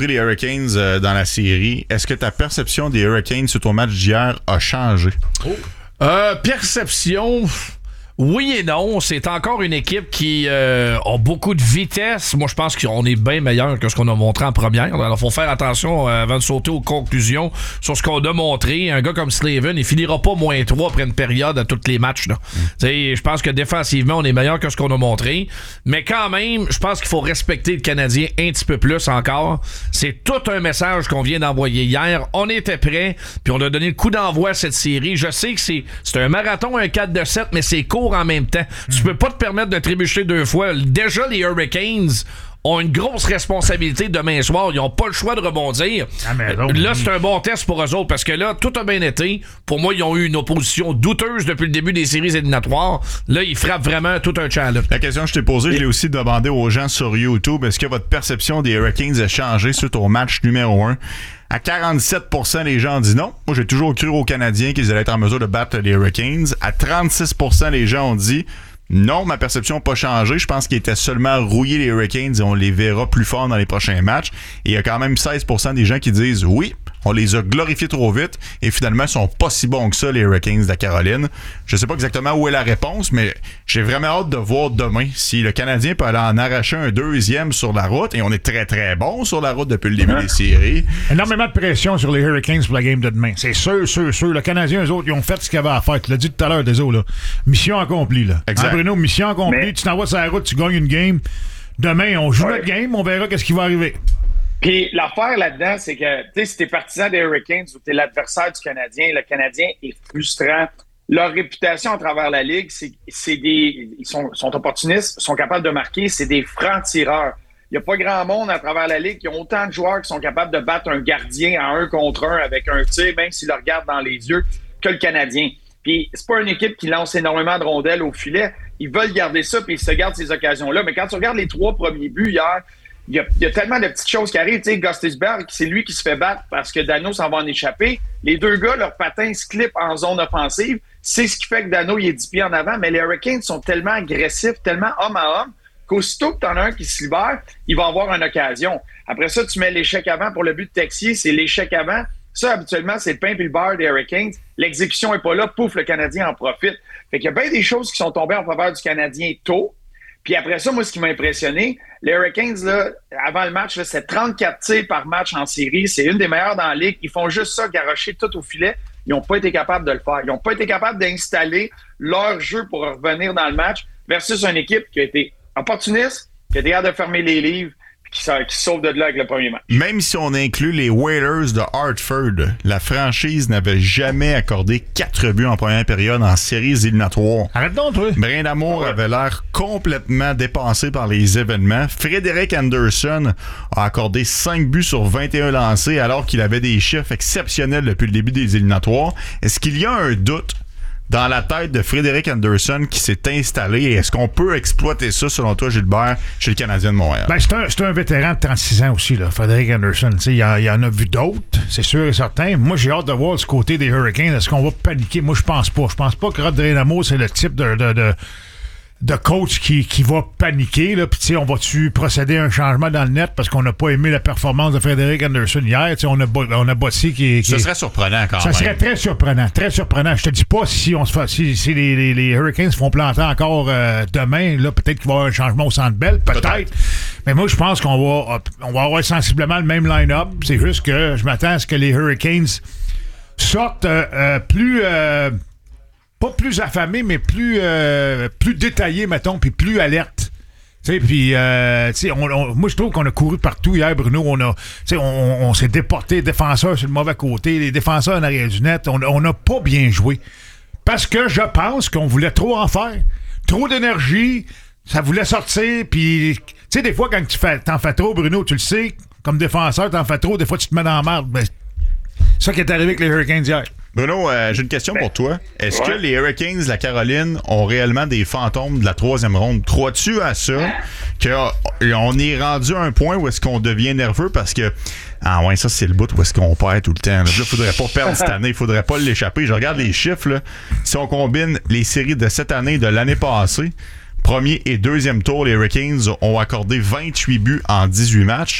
pris les Hurricanes dans la série. Est-ce que ta perception des Hurricanes sur ton match d'hier a changé? Perception... Oui et non, c'est encore une équipe qui a beaucoup de vitesse. Moi, je pense qu'on est bien meilleur que ce qu'on a montré en première. Alors, il faut faire attention avant de sauter aux conclusions sur ce qu'on a montré. Un gars comme Slavin, il finira pas -3 après une période à tous les matchs. Je pense que défensivement, on est meilleur que ce qu'on a montré. Mais quand même, je pense qu'il faut respecter le Canadien un petit peu plus encore. C'est tout un message qu'on vient d'envoyer hier. On était prêts, puis on a donné le coup d'envoi à cette série. Je sais que c'est un marathon, un 4-7, mais c'est court en même temps. Tu peux pas te permettre de trébucher 2 fois. Déjà, les Hurricanes ont une grosse responsabilité demain soir. Ils ont pas le choix de rebondir. Là, c'est un bon test pour eux autres parce que là, tout a bien été. Pour moi, ils ont eu une opposition douteuse depuis le début des séries éliminatoires. Là, ils frappent vraiment tout un challenge. La question que je t'ai posée, je l'ai aussi demandé aux gens sur YouTube. Est-ce que votre perception des Hurricanes a changé suite au match numéro 1? À 47%, les gens ont dit non. Moi, j'ai toujours cru aux Canadiens qu'ils allaient être en mesure de battre les Hurricanes. À 36%, les gens ont dit non, ma perception n'a pas changé. Je pense qu'ils étaient seulement rouillés, les Hurricanes, et on les verra plus fort dans les prochains matchs. Et il y a quand même 16% des gens qui disent oui, on les a glorifiés trop vite et finalement, ils sont pas si bons que ça, les Hurricanes de la Caroline. Je sais pas exactement où est la réponse, mais j'ai vraiment hâte de voir demain si le Canadien peut aller en arracher un deuxième sur la route. Et on est très, très bon sur la route depuis le début des séries. Énormément de pression sur les Hurricanes pour la game de demain. C'est sûr. Le Canadien, eux autres, ils ont fait ce qu'ils avaient à faire. Tu l'as dit tout à l'heure, désolé. Là. Mission accomplie. Là. Exact. Bruno, mission accomplie. Tu t'envoies sur la route, tu gagnes une game. Demain, on joue notre game, on verra qu'est-ce qui va arriver. Puis l'affaire là-dedans, c'est que, tu sais, si t'es partisan des Hurricanes ou t'es l'adversaire du Canadien, le Canadien est frustrant. Leur réputation à travers la Ligue, ils sont opportunistes, sont capables de marquer, c'est des francs-tireurs. Il n'y a pas grand monde à travers la Ligue qui ont autant de joueurs qui sont capables de battre un gardien à 1 contre 1 avec un tir, même s'il le regarde dans les yeux, que le Canadien. Puis c'est pas une équipe qui lance énormément de rondelles au filet. Ils veulent garder ça, puis ils se gardent ces occasions-là. Mais quand tu regardes les 3 premiers buts hier, il y a tellement de petites choses qui arrivent. Tu sais, Gostisberg, c'est lui qui se fait battre parce que Dano s'en va en échapper. Les 2 gars, leur patin se clip en zone offensive. C'est ce qui fait que Dano, il est 10 pieds en avant. Mais les Hurricanes sont tellement agressifs, tellement homme à homme, qu'aussitôt que tu en as un qui se libère, il va avoir une occasion. Après ça, tu mets l'échec avant pour le but de Texier. C'est l'échec avant. Ça, habituellement, c'est le pain et le beurre des Hurricanes. L'exécution n'est pas là. Pouf, le Canadien en profite. Fait qu'il y a bien des choses qui sont tombées en faveur du Canadien tôt. Puis après ça, moi, ce qui m'a impressionné, les Hurricanes, là, avant le match, là, c'est 34 tirs par match en série. C'est une des meilleures dans la Ligue. Ils font juste ça, garrocher tout au filet. Ils n'ont pas été capables de le faire. Ils n'ont pas été capables d'installer leur jeu pour revenir dans le match versus une équipe qui a été opportuniste, qui a été capable de fermer les livres, qui sauve de là avec le premier match. Même si on inclut les Whalers de Hartford, la franchise n'avait jamais accordé 4 buts en première période en séries éliminatoires. Arrête donc, toi. Brindamour avait l'air complètement dépassé par les événements. Frédéric Anderson a accordé 5 buts sur 21 lancés alors qu'il avait des chiffres exceptionnels depuis le début des éliminatoires. Est-ce qu'il y a un doute dans la tête de Frédéric Anderson qui s'est installé? Et est-ce qu'on peut exploiter ça, selon toi, Gilbert, chez le Canadien de Montréal? Ben, c'est un vétéran de 36 ans aussi, là, Frédéric Anderson. Il y en a vu d'autres, c'est sûr et certain. Moi, j'ai hâte de voir du côté des Hurricanes. Est-ce qu'on va paniquer? Moi, je pense pas. Je pense pas que Rod Brindamour, c'est le type de coach qui va paniquer. Là. Puis, tu sais, on va-tu procéder à un changement dans le net parce qu'on n'a pas aimé la performance de Frédéric Anderson hier? Tu sais, on a Bossy qui... Ce serait surprenant quand même. Ça serait très surprenant, très surprenant. Je te dis pas si les Hurricanes se font planter encore demain, là, peut-être qu'il va y avoir un changement au Centre Bell, peut-être. Mais moi, je pense qu'on va avoir sensiblement le même line-up. C'est juste que je m'attends à ce que les Hurricanes sortent plus... pas plus affamé, mais plus détaillé, mettons, puis plus alerte. Tu sais, puis, moi, je trouve qu'on a couru partout hier, Bruno. On s'est déporté, les défenseurs sur le mauvais côté, les défenseurs en arrière du net. On n'a pas bien joué. Parce que je pense qu'on voulait trop en faire. Trop d'énergie, ça voulait sortir, puis, tu sais, des fois, quand t'en fais trop, Bruno, tu le sais, comme défenseur, t'en fais trop, des fois, tu te mets dans la merde. Ben, c'est ça qui est arrivé avec les Hurricanes hier. Bruno, j'ai une question pour toi. Est-ce que les Hurricanes de la Caroline ont réellement des fantômes de la 3e ronde? Crois-tu à ça? Qu'on est rendu à un point où est-ce qu'on devient nerveux parce que ça c'est le bout où est-ce qu'on perd tout le temps. Là, il faudrait pas perdre cette année, il faudrait pas l'échapper. Je regarde les chiffres, là. Si on combine les séries de cette année et de l'année passée, premier et deuxième tour, les Hurricanes ont accordé 28 buts en 18 matchs.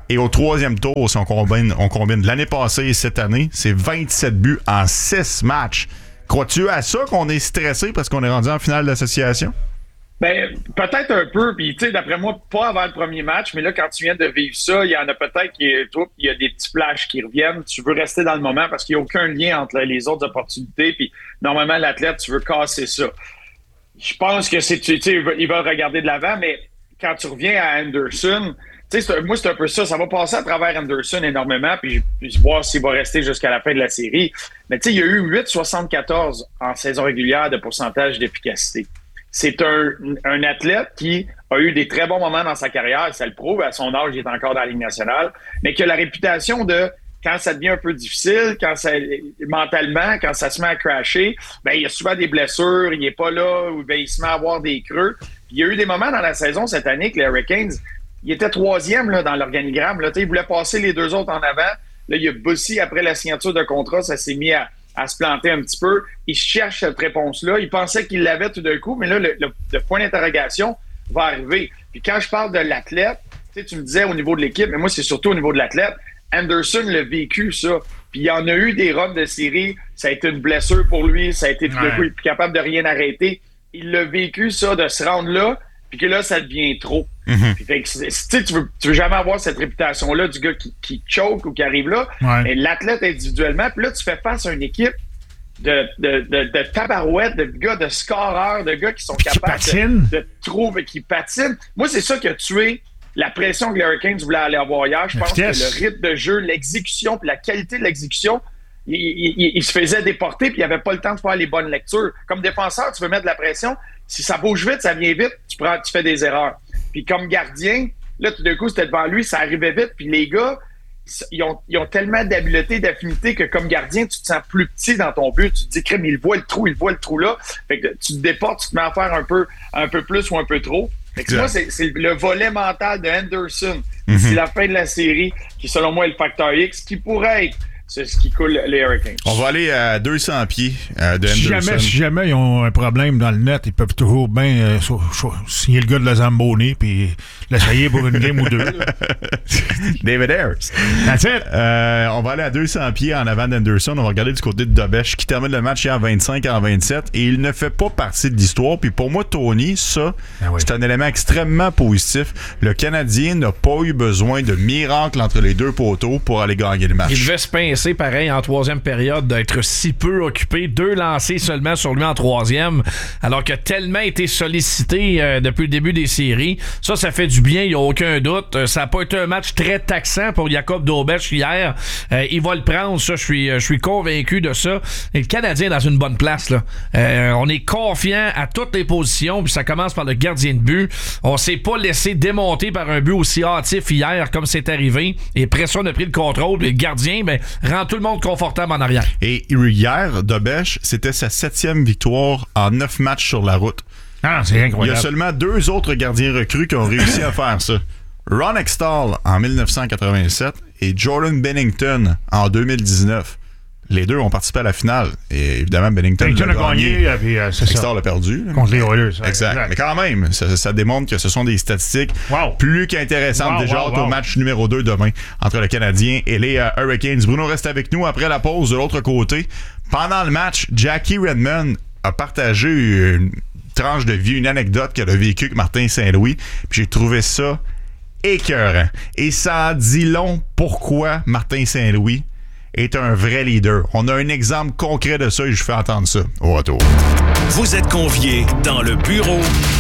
Et au troisième tour, si on combine l'année passée et cette année, c'est 27 buts en 6 matchs. Crois-tu à ça qu'on est stressé parce qu'on est rendu en finale d'association? Ben, peut-être un peu, puis tu sais, d'après moi, pas avant le premier match, mais là, quand tu viens de vivre ça, il y en a peut-être il y a des petits flashs qui reviennent. Tu veux rester dans le moment parce qu'il n'y a aucun lien entre les autres opportunités, puis normalement, l'athlète, tu veux casser ça. Je pense que ils veulent regarder de l'avant, mais quand tu reviens à Anderson, tu sais, moi, c'est un peu ça. Ça va passer à travers Anderson énormément, puis voir s'il va rester jusqu'à la fin de la série. Mais tu sais, il y a eu 8,74 en saison régulière de pourcentage d'efficacité. C'est un athlète qui a eu des très bons moments dans sa carrière, ça le prouve, à son âge, il est encore dans la Ligue nationale, mais qui a la réputation de, quand ça devient un peu difficile, mentalement, quand ça se met à crasher, ben il y a souvent des blessures, il n'est pas là, ou ben il se met à avoir des creux. Puis il y a eu des moments dans la saison cette année que les Hurricanes, il était 3e là, dans l'organigramme. Là, il voulait passer les 2 autres en avant. Là, il y a Bossy, après la signature de contrat, ça s'est mis à se planter un petit peu. Il cherche cette réponse-là. Il pensait qu'il l'avait tout d'un coup, mais là, le point d'interrogation va arriver. Puis quand je parle de l'athlète, tu me disais au niveau de l'équipe, mais moi, c'est surtout au niveau de l'athlète. Anderson l'a vécu, ça. Puis il y en a eu des runs de série. Ça a été une blessure pour lui. Ça a été tout d'un coup, il est plus capable de rien arrêter. Il l'a vécu, ça, de se rendre là, puis que là, ça devient trop. Puis, fait que, tu veux jamais avoir cette réputation-là du gars qui choke ou qui arrive là. Mais l'athlète individuellement, puis là, tu fais face à une équipe de tabarouettes, de gars, de scoreurs, de gars qui sont capables de trouver, qui patinent. Moi, c'est ça qui a tué la pression que les Hurricanes voulaient aller avoir hier. Je pense que le rythme de jeu, l'exécution, puis la qualité de l'exécution, il se faisait déporter, puis il n'avait pas le temps de faire les bonnes lectures. Comme défenseur, tu veux mettre de la pression. Si ça bouge vite, ça vient vite, tu fais des erreurs. Puis comme gardien, là, tout d'un coup, c'était devant lui, ça arrivait vite. Puis les gars, ils ont tellement d'habileté, d'affinité que comme gardien, tu te sens plus petit dans ton but. Tu te dis, crème, il voit le trou là. Fait que tu te déportes, tu te mets à faire un peu plus ou un peu trop. Fait que moi, c'est le volet mental de Anderson. C'est la fin de la série qui, selon moi, est le facteur X, qui pourrait être ce qui coule les Hurricanes. On va aller à 200 pieds de Anderson. Si jamais ils ont un problème dans le net, ils peuvent toujours bien signer le gars de la Zamboni puis l'essayer pour une game ou deux. David Ayers. That's it. On va aller à 200 pieds en avant d'Anderson. On va regarder du côté de Dobèche qui termine le match hier 25-27 et il ne fait pas partie de l'histoire. Puis pour moi, Tony, ça, c'est un élément extrêmement positif. Le Canadien n'a pas eu besoin de miracle entre les deux poteaux pour aller gagner le match. Il devait se pincer pareil en troisième période d'être si peu occupé, 2 lancés seulement sur lui en troisième, alors qu'il a tellement été sollicité depuis le début des séries. Ça fait du bien, il n'y a aucun doute. Ça n'a pas été un match très taxant pour Jacob Dobèche hier. Il va le prendre, ça, je suis convaincu de ça. Et le Canadien est dans une bonne place, là. On est confiant à toutes les positions, puis ça commence par le gardien de but. On s'est pas laissé démonter par un but aussi hâtif hier comme c'est arrivé. Et après ça, on a pris le contrôle, puis le gardien, rend tout le monde confortable en arrière. Et hier, Dobèche, c'était sa 7e victoire en 9 matchs sur la route. Ah, c'est incroyable. Il y a seulement 2 autres gardiens recrues qui ont réussi à faire ça. Ron Extall en 1987 et Jordan Binnington en 2019. Les deux ont participé à la finale. Et évidemment, Binnington a gagné. Extall a perdu. Contre les Oilers. Exact. Mais quand même, ça démontre que ce sont des statistiques plus qu'intéressantes. Déjà au match numéro 2 demain entre le Canadien et les Hurricanes. Bruno reste avec nous après la pause de l'autre côté. Pendant le match, Jackie Redmond a partagé une tranche de vie, une anecdote qu'elle a vécue avec Martin Saint-Louis. Puis j'ai trouvé ça écœurant. Et ça en dit long pourquoi Martin Saint-Louis est un vrai leader. On a un exemple concret de ça et je fais entendre ça au retour. Vous êtes conviés dans le bureau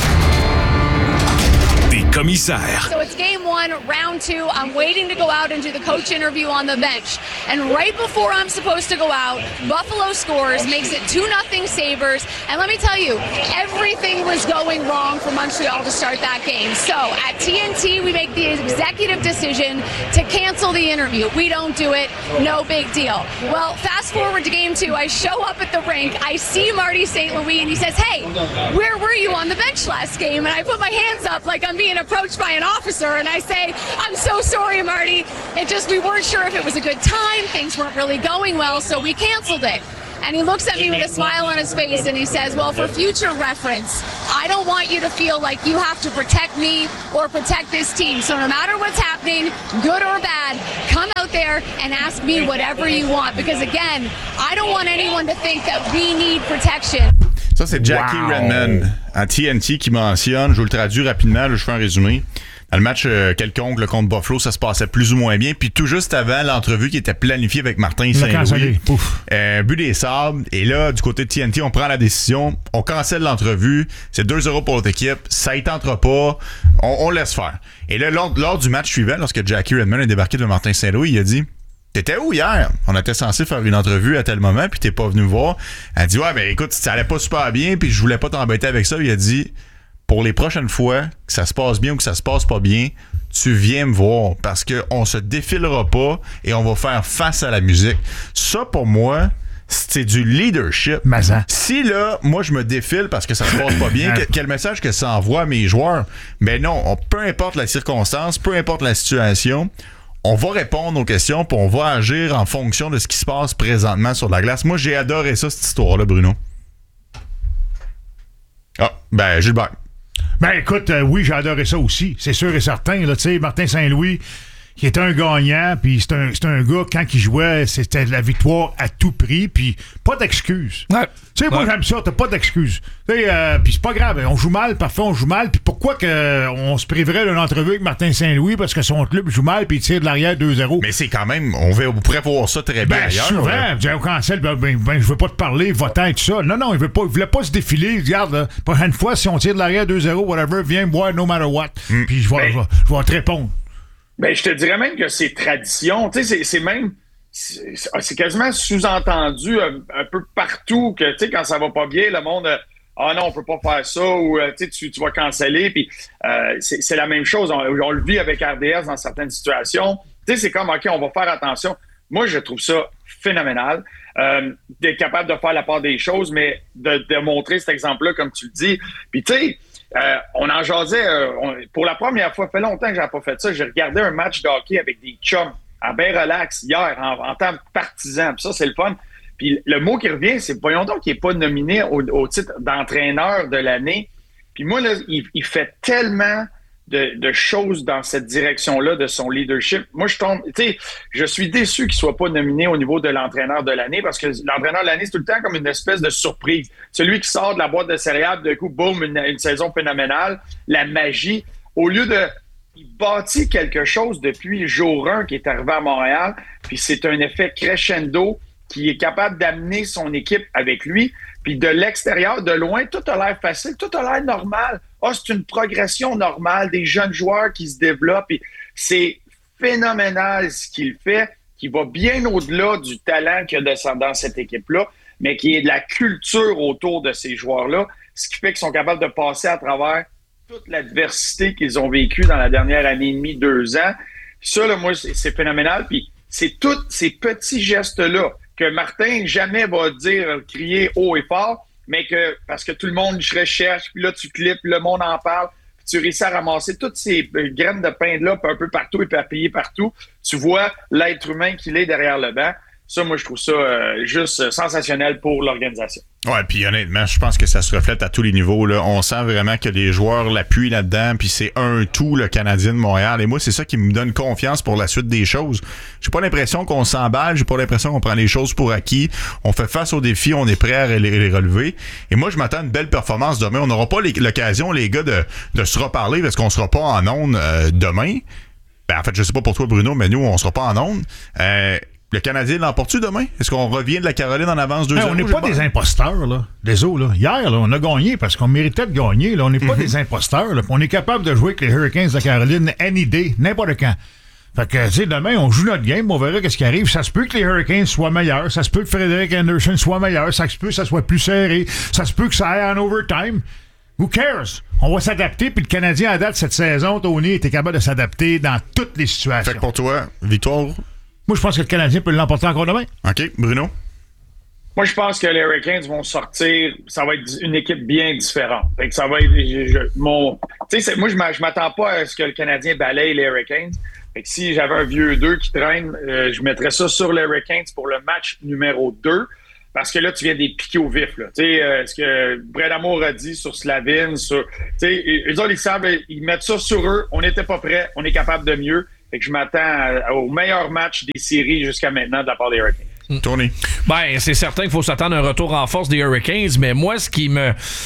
des commissaires. So it's game 1, round 2. I'm waiting to go out and do the coach interview on the bench. And right before I'm supposed to go out, Buffalo scores, makes it 2-0 Sabres. And let me tell you, everything was going wrong for Montreal to start that game. So at TNT, we make the executive decision to cancel the interview. We don't do it, no big deal. Well, fast forward to game 2, I show up at the rink, I see Marty St. Louis, and he says, hey, where were you on the bench last game? And I put my hands up like I'm being approached by an officer, and I say, I'm so sorry, Marty. We weren't sure if it was a good time. Things weren't really going well, so we canceled it. And he looks at me with a smile on his face and he says, well, for future reference, I don't want you to feel like you have to protect me or protect this team. So no matter what's happening, good or bad, come out there and ask me whatever you want. Because again, I don't want anyone to think that we need protection. Ça, c'est Jackie Redmond à TNT qui mentionne, je vous le traduis rapidement, là, je fais un résumé. Dans le match quelconque là, contre Buffalo, ça se passait plus ou moins bien. Puis tout juste avant l'entrevue qui était planifiée avec Martin Saint-Louis, but des Sabres. Et là, du côté de TNT, on prend la décision. On cancelle l'entrevue. C'est 2-0 pour notre équipe. Ça y tentera pas. On laisse faire. Et là, lors du match suivant, lorsque Jackie Redmond a débarqué de Martin Saint-Louis, il a dit... T'étais où hier? On était censé faire une entrevue à tel moment, puis t'es pas venu voir. Elle a dit, ouais, ben écoute, ça allait pas super bien, puis je voulais pas t'embêter avec ça. Il a dit, pour les prochaines fois, que ça se passe bien ou que ça se passe pas bien, tu viens me voir, parce qu'on se défilera pas et on va faire face à la musique. Ça, pour moi, c'est du leadership. Si là, moi, je me défile parce que ça se passe pas bien, quel message que ça envoie à mes joueurs? Ben non, peu importe la circonstance, peu importe la situation, on va répondre aux questions puis on va agir en fonction de ce qui se passe présentement sur la glace. Moi, j'ai adoré ça, cette histoire-là, Bruno. Ah, ben, Gilbert. Ben, écoute, oui, j'ai adoré ça aussi. C'est sûr et certain. Là, tu sais, Martin Saint-Louis, qui est un gagnant, puis c'est un gars, quand il jouait, c'était la victoire à tout prix, puis pas d'excuses. Ouais. Tu sais, moi, j'aime ça, t'as pas d'excuses. Puis c'est pas grave, on joue mal, parfois on joue mal, puis pourquoi on se priverait d'une entrevue avec Martin Saint-Louis parce que son club joue mal, puis il tire de l'arrière 2-0? Mais c'est quand même, on pourrait voir ça très bien ailleurs. Souvent, Joe Cancel, je veux pas te parler, votant et tout ça. Non, il voulait pas se défiler. Regarde, la prochaine fois, si on tire de l'arrière 2-0, whatever, viens me voir no matter what. Puis je vais te répondre. Ben, je te dirais même que c'est tradition. Tu sais, c'est quasiment sous-entendu un peu partout que, tu sais, quand ça va pas bien, le monde, ah non, on peut pas faire ça, ou, tu vas canceller. Puis, c'est la même chose. On le vit avec RDS dans certaines situations. Tu sais, c'est comme, OK, on va faire attention. Moi, je trouve ça phénoménal d'être capable de faire la part des choses, mais de montrer cet exemple-là, comme tu le dis. Puis, tu sais, on en jasait, pour la première fois, ça fait longtemps que j'avais pas fait ça, j'ai regardé un match de hockey avec des chums, à bien relax, hier, en tant que partisan, puis ça, c'est le fun. Puis le mot qui revient, c'est, voyons donc qu'il n'est pas nominé au titre d'entraîneur de l'année. Puis moi, là, il fait tellement de choses dans cette direction-là, de son leadership. Moi, je suis déçu qu'il soit pas nominé au niveau de l'entraîneur de l'année, parce que l'entraîneur de l'année, c'est tout le temps comme une espèce de surprise. Celui qui sort de la boîte de céréales, de coup, boum, une saison phénoménale, la magie. Au lieu de... Il bâtit quelque chose depuis jour 1 qui est arrivé à Montréal, puis c'est un effet crescendo qui est capable d'amener son équipe avec lui. Puis de l'extérieur, de loin, tout a l'air facile, tout a l'air normal. C'est une progression normale des jeunes joueurs qui se développent. Et c'est phénoménal ce qu'il fait, qui va bien au-delà du talent qu'il y a dans cette équipe-là, mais qui est de la culture autour de ces joueurs-là, ce qui fait qu'ils sont capables de passer à travers toute l'adversité qu'ils ont vécue dans la dernière année et demie, 2 ans. Ça, là, moi, c'est phénoménal. Puis c'est tous ces petits gestes-là que Martin jamais va crier haut et fort, mais parce que tout le monde recherche, puis là, tu clips, le monde en parle, puis tu réussis à ramasser toutes ces graines de pain-là un peu partout, éparpillées partout. Tu vois l'être humain qu'il est derrière le banc. Ça, moi, je trouve ça juste sensationnel pour l'organisation. Ouais, puis honnêtement, je pense que ça se reflète à tous les niveaux, là. On sent vraiment que les joueurs l'appuient là-dedans, puis c'est un tout, le Canadien de Montréal. Et moi, c'est ça qui me donne confiance pour la suite des choses. J'ai pas l'impression qu'on s'emballe, j'ai pas l'impression qu'on prend les choses pour acquis. On fait face aux défis, on est prêt à les relever. Et moi, je m'attends à une belle performance demain. On n'aura pas l'occasion, les gars, de se reparler parce qu'on sera pas en ondes demain. Ben, en fait, je sais pas pour toi, Bruno, mais nous, on sera pas en ondes. Le Canadien l'emporte-tu demain? Est-ce qu'on revient de la Caroline en avance 2-0? On n'est pas des imposteurs, là. Désolé, là. Hier, là, on a gagné parce qu'on méritait de gagner. Là. On n'est pas des imposteurs. Là. On est capable de jouer avec les Hurricanes de la Caroline any day, n'importe quand. Fait que, tu sais, demain, on joue notre game, on verra qu'est-ce qui arrive. Ça se peut que les Hurricanes soient meilleurs. Ça se peut que Frédéric Anderson soit meilleur. Ça se peut que ça soit plus serré. Ça se peut que ça aille en overtime. Who cares? On va s'adapter, puis le Canadien, à date, cette saison, Tony, était capable de s'adapter dans toutes les situations. Fait que pour toi, victoire... Moi, je pense que le Canadien peut l'emporter encore demain. OK. Bruno? Moi, je pense que les Hurricanes vont sortir. Ça va être une équipe bien différente. Fait que ça va être... moi, je m'attends pas à ce que le Canadien balaye les Hurricanes. Fait que si j'avais un vieux 2 qui traîne, je mettrais ça sur les Hurricanes pour le match numéro 2. parce que là, tu viens des piquer au vif. Là. Ce que Brad Amour a dit sur Slavin, eux autres, ils savent, ils mettent ça sur eux. On n'était pas prêts, on est capable de mieux. Fait que je m'attends au meilleur match des séries jusqu'à maintenant de la part des Hurricanes. Tony. Ben, c'est certain qu'il faut s'attendre à un retour en force des Hurricanes, mais moi, ce qui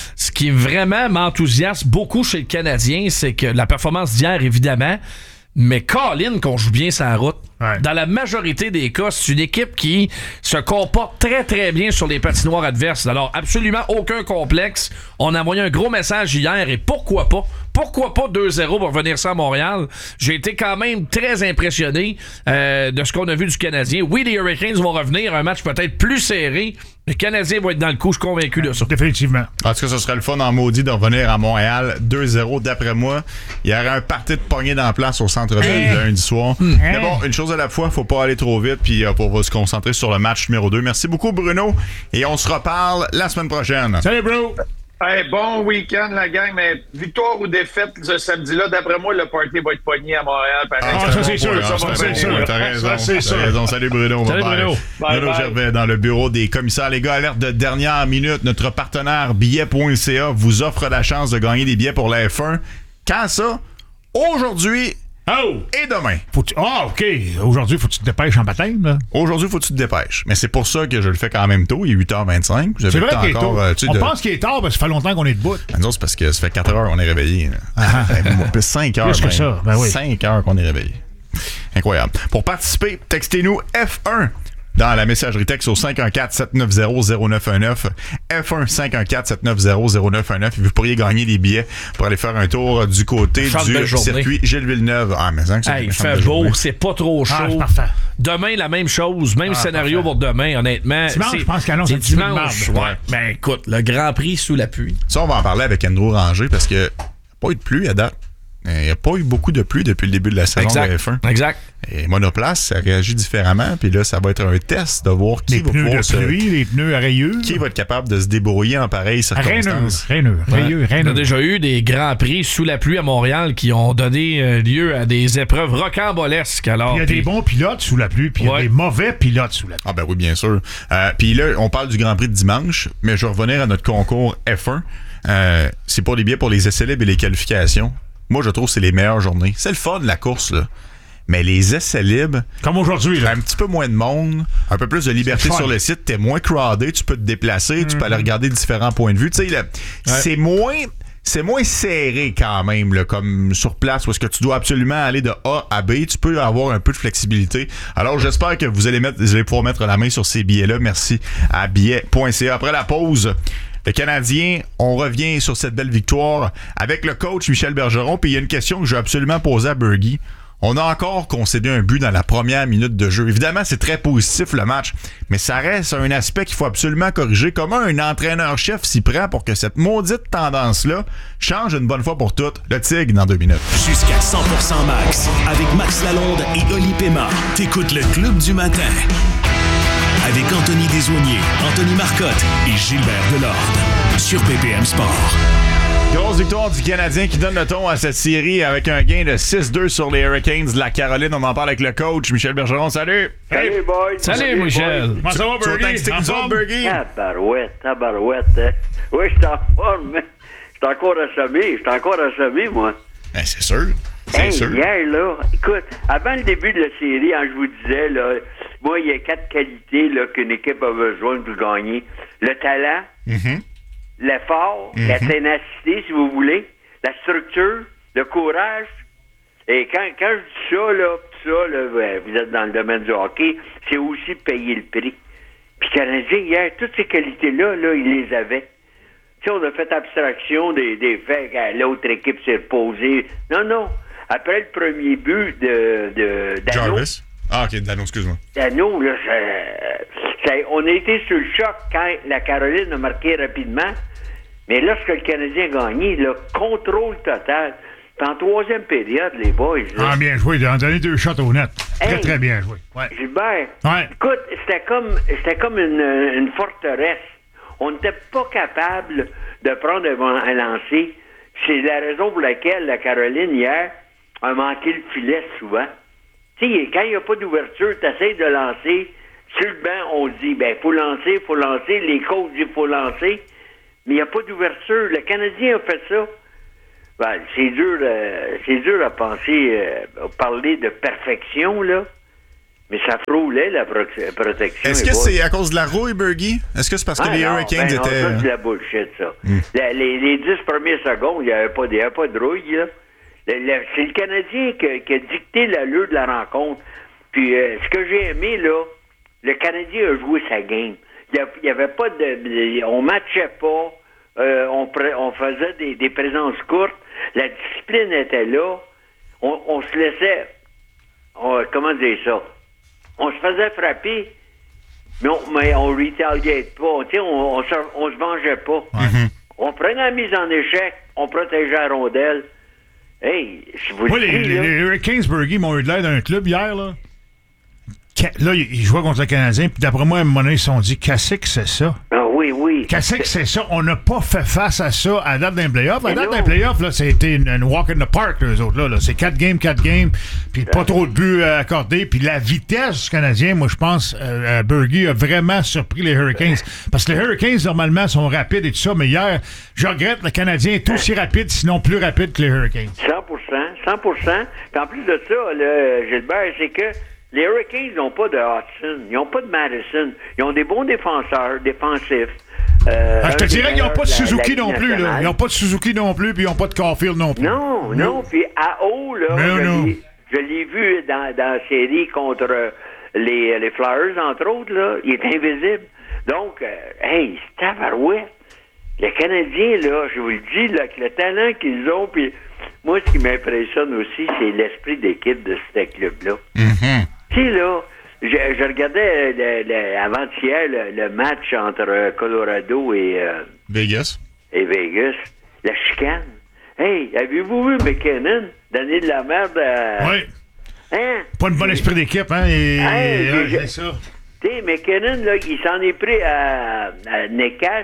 vraiment m'enthousiasme beaucoup chez le Canadien, c'est que la performance d'hier, évidemment, mais Colin, qu'on joue bien sa route. Ouais. Dans la majorité des cas, c'est une équipe qui se comporte très, très bien sur les patinoires adverses. Alors, absolument aucun complexe. On a envoyé un gros message hier et pourquoi pas 2-0 pour revenir ça à Montréal? J'ai été quand même très impressionné de ce qu'on a vu du Canadien. Oui, les Hurricanes vont revenir, un match peut-être plus serré. Les Canadiens vont être dans le coup, je suis convaincu de ça. Définitivement. En tout cas, ce serait le fun en maudit de revenir à Montréal 2-0. D'après moi, il y aurait un party de pognée dans la place au centre-ville lundi soir. Mais bon, une chose à la fois, faut pas aller trop vite puis pour se concentrer sur le match numéro 2. Merci beaucoup, Bruno. Et on se reparle la semaine prochaine. Salut, bro! Hey, bon week-end, la gang, mais victoire ou défaite ce samedi-là, d'après moi, le party va être pogné à Montréal. Ça, c'est sûr. T'as raison. Salut, Bruno. Salut, Bruno. Bruno Gervais dans le bureau des commissaires. Les gars, alerte de dernière minute. Notre partenaire billet.ca vous offre la chance de gagner des billets pour la F1. Quand ça? Aujourd'hui et demain. OK. Aujourd'hui, faut que tu te dépêches en baptême, là. Aujourd'hui, faut que tu te dépêches. Mais c'est pour ça que je le fais quand même tôt. Il est 8h25. C'est vrai qu'il est tôt. On pense qu'il est tard parce que ça fait longtemps qu'on est debout. Non, c'est parce que ça fait 4 heures qu'on est réveillé. Plus 5 heures. Plus que ça. Ben oui. 5 heures qu'on est réveillé. Incroyable. Pour participer, textez-nous F1 dans la messagerie texte au 514-790-0919. F1 514-790-0919. Et vous pourriez gagner des billets pour aller faire un tour du côté du circuit Gilles Villeneuve. Ah, mais il fait beau, c'est pas trop chaud. C'est parfait. Demain, la même chose, même scénario pour demain, honnêtement. Dimanche, je pense qu'annonce c'est dimanche. Ouais. Ben écoute, le Grand Prix sous la pluie. Ça, on va en parler avec Andrew Ranger parce qu'il n'y a pas eu de pluie à date. Il n'y a pas eu beaucoup de pluie depuis le début de la saison de F1. Exact. Et Monoplace, ça réagit différemment. Puis là, ça va être un test de voir qui va pouvoir les pneus à rayures. Qui va être capable de se débrouiller en pareille circonstance. Rayures. On a déjà eu des grands prix sous la pluie à Montréal qui ont donné lieu à des épreuves rocambolesques. Alors, il y a des bons pilotes sous la pluie, puis il y a des mauvais pilotes sous la pluie. Ah ben oui, bien sûr. Puis là, on parle du Grand Prix de dimanche, mais je vais revenir à notre concours F1. C'est pour les billets pour les essais libres et les qualifications. Moi, je trouve que c'est les meilleures journées. C'est le fun, la course, là. Mais les essais libres... Comme aujourd'hui, là. Un petit peu moins de monde, un peu plus de liberté sur le site. T'es moins crowded, tu peux te déplacer, tu peux aller regarder différents points de vue. Tu sais, c'est moins serré quand même, là, comme sur place, où est-ce que tu dois absolument aller de A à B. Tu peux avoir un peu de flexibilité. Alors, j'espère que vous allez pouvoir mettre la main sur ces billets-là. Merci à billet.ca. Après la pause... Le Canadien, on revient sur cette belle victoire avec le coach Michel Bergeron. Puis il y a une question que je vais absolument poser à Bergie. On a encore concédé un but dans la première minute de jeu. Évidemment, c'est très positif le match, mais ça reste un aspect qu'il faut absolument corriger. Comment un entraîneur-chef s'y prend pour que cette maudite tendance-là change une bonne fois pour toutes? Le Tigre dans 2 minutes. Jusqu'à 100% max, avec Max Lalonde et Oli Pema. T'écoutes le Club du matin. Avec Anthony Desaulniers, Anthony Marcotte et Gilbert Delorde sur PPM Sport. Grosse victoire du Canadien qui donne le ton à cette série avec un gain de 6-2 sur les Hurricanes de la Caroline. On en parle avec le coach Michel Bergeron. Salut! Salut, boys! Salut, Michel! Comment ça va, Bergie? Tabarouette, hein? Oui, je suis en forme, mais je suis encore assommé, moi. Ben, c'est sûr. C'est sûr. Hier, là, écoute, avant le début de la série, je vous disais, là, moi, il y a 4 qualités là, qu'une équipe a besoin pour gagner. Le talent, l'effort, la ténacité, si vous voulez, la structure, le courage. Et quand je dis ça, là, vous êtes dans le domaine du hockey, c'est aussi payer le prix. Puis le Canadien, hier, toutes ces qualités-là, il les avait. Tu sais, on a fait abstraction des faits que l'autre équipe s'est reposée. Non. Après le premier but de Dano... Jarvis? Ah, OK, Dano, excuse-moi. Dano, là, on a été sur le choc quand la Caroline a marqué rapidement. Mais lorsque le Canadien a gagné, le contrôle total. Puis en troisième période, les boys... Là, bien joué. Ils ont donné 2 shots au net. Très, très bien joué. Ouais. Gilbert, écoute, c'était comme une forteresse. On n'était pas capable de prendre un lancer. C'est la raison pour laquelle la Caroline, hier, a manqué le filet souvent. Tu sais, quand il n'y a pas d'ouverture, tu essaies de lancer, sur le banc, on dit, faut lancer, les coachs disent, faut lancer, mais il n'y a pas d'ouverture. Le Canadien a fait ça. C'est dur à penser, parler de perfection, là. Mais ça frôlait la protection. Est-ce que c'est à cause de la rouille, Bergie? Est-ce que c'est parce que les Hurricanes étaient... Non, ça, c'est de la bullshit, ça. Les 10 premières secondes, il n'y avait pas de rouille, là. C'est le Canadien qui a dicté l'allure de la rencontre. Puis, ce que j'ai aimé, là, le Canadien a joué sa game. Il n'y avait pas de... On matchait pas. On faisait des présences courtes. La discipline était là. On se laissait... comment dire ça? On se faisait frapper, mais on retaliate pas. On se vengeait pas. On prenait la mise en échec. On protégeait la rondelle. Hey, je vous le dis, les Hurricanes, Bergie, m'ont eu de l'air d'un club hier, là. Là, ils jouaient contre le Canadien, puis d'après moi, à un moment donné, ils se sont dit, qu'est-ce que c'est ça? Ah oui. Qu'est-ce que c'est ça? On n'a pas fait face à ça à la date d'un playoff. À la date d'un playoff, là, c'était une walk in the park, eux autres, là. C'est 4 games, puis pas trop de buts accordés. Puis la vitesse du Canadien, moi, je pense, Bergie a vraiment surpris les Hurricanes. Parce que les Hurricanes, normalement, sont rapides et tout ça, mais hier, je regrette, le Canadien est aussi rapide, sinon plus rapide que les Hurricanes. 100%. Puis en plus de ça, Gilbert, c'est que les Hurricanes n'ont pas de Hudson, ils n'ont pas de Madison, ils ont des bons défenseurs, défensifs. Je te dirais qu'ils n'ont pas de Suzuki non plus, là. Ils n'ont pas de Suzuki non plus, puis ils n'ont pas de Caulfield non plus. Non. Puis à haut, là, je l'ai vu dans la série contre les Flyers, entre autres, là, il est invisible. Donc, c'est tabarouette. Les Canadiens, là, je vous le dis, là, avec le talent qu'ils ont, puis moi, ce qui m'impressionne aussi, c'est l'esprit d'équipe de ce club-là. Tu sais, là, je regardais avant-hier le match entre Colorado et Vegas. La chicane. Hey, avez-vous vu McKinnon donner de la merde à... Oui. Hein? Pas un bon esprit d'équipe, hein? C'est ça. Tu sais, McKinnon, là, il s'en est pris à Necas.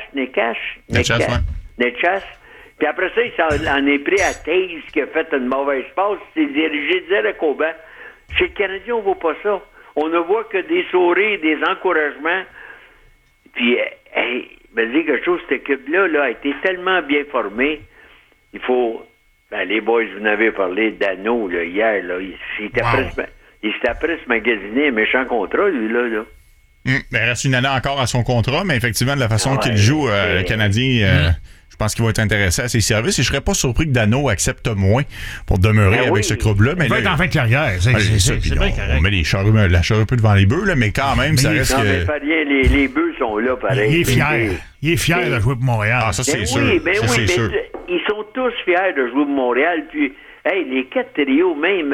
Puis après ça, il s'en est pris à Taze, qui a fait une mauvaise passe. Il s'est dirigé direct au banc. Chez le Canadien, on ne voit pas ça. On ne voit que des sourires, des encouragements. Puis, me dire quelque chose, cette équipe-là a été tellement bien formée. Il faut... les boys, vous en avez parlé, Dano, là, hier, là, il s'était après se magasiner un méchant contrat, lui, là. Il reste une année encore à son contrat, mais effectivement, de la façon qu'il joue, le Canadien... Je pense qu'il va être intéressé à ses services et je serais pas surpris que Dano accepte moins pour demeurer avec ce club-là. Mais il va être en fin de carrière. C'est bien correct. On met la charrue un peu devant les bœufs, là, mais quand même, ça reste mais pas rien, les bœufs sont là, pareil. Il est fier de jouer pour Montréal. Ah, ça, c'est sûr. Sûr. Ils sont tous fiers de jouer pour Montréal. Puis, les 4 trios, même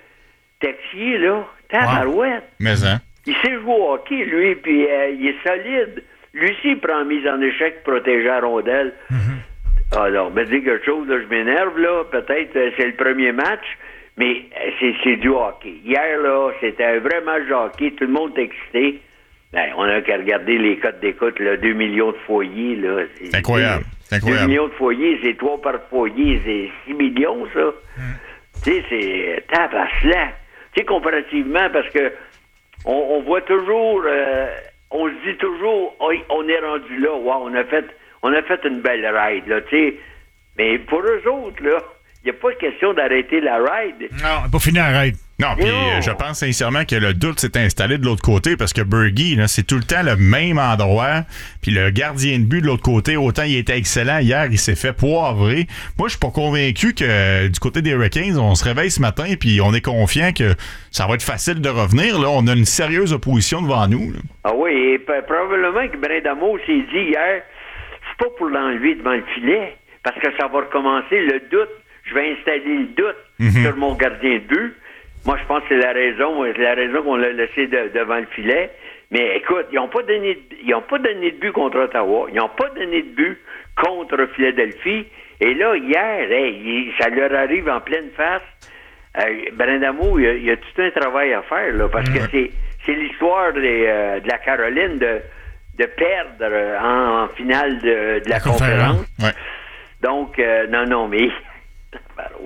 Texier, là, tabarouette. Mais, hein? Il sait jouer au hockey, lui, puis il est solide. Lui aussi, il prend mise en échec pour protéger la rondelle. Alors, me dire quelque chose, là, je m'énerve, là. Peut-être c'est le premier match, mais c'est du hockey. Hier, là, c'était un vrai match de hockey. Tout le monde est excité. On n'a qu'à regarder les codes d'écoute, là. 2 millions de foyers, là. C'est incroyable. 2 millions de foyers, c'est 3 par foyer. C'est 6 millions, ça. Tu sais, c'est tabaslac. Tu sais, comparativement, parce que on voit toujours... on se dit toujours, on est rendu là, wow, on a fait une belle ride, là, tu sais. Mais pour eux autres, là, il n'y a pas de question d'arrêter la ride. Non, pas fini la ride. Non, puis je pense sincèrement que le doute s'est installé de l'autre côté parce que Bergie, là, c'est tout le temps le même endroit. Puis le gardien de but de l'autre côté, autant il était excellent hier, il s'est fait poivrer. Moi, je suis pas convaincu que du côté des Hurricanes, on se réveille ce matin puis on est confiant que ça va être facile de revenir. Là, on a une sérieuse opposition devant nous. Là. Ah oui, et probablement que Brind'Amour s'est dit hier, c'est pas pour l'enlever devant le filet, parce que ça va recommencer le doute. Je vais installer le doute sur mon gardien de but. Moi, je pense que c'est la raison qu'on l'a laissé devant le filet. Mais écoute, ils n'ont pas donné de but contre Ottawa. Ils n'ont pas donné de but contre Philadelphie. Et là, hier, ça leur arrive en pleine face. Brind'Amour, il y a tout un travail à faire, là, parce que c'est l'histoire de la Caroline de perdre en finale de la conférence. Ouais. Donc, non, mais...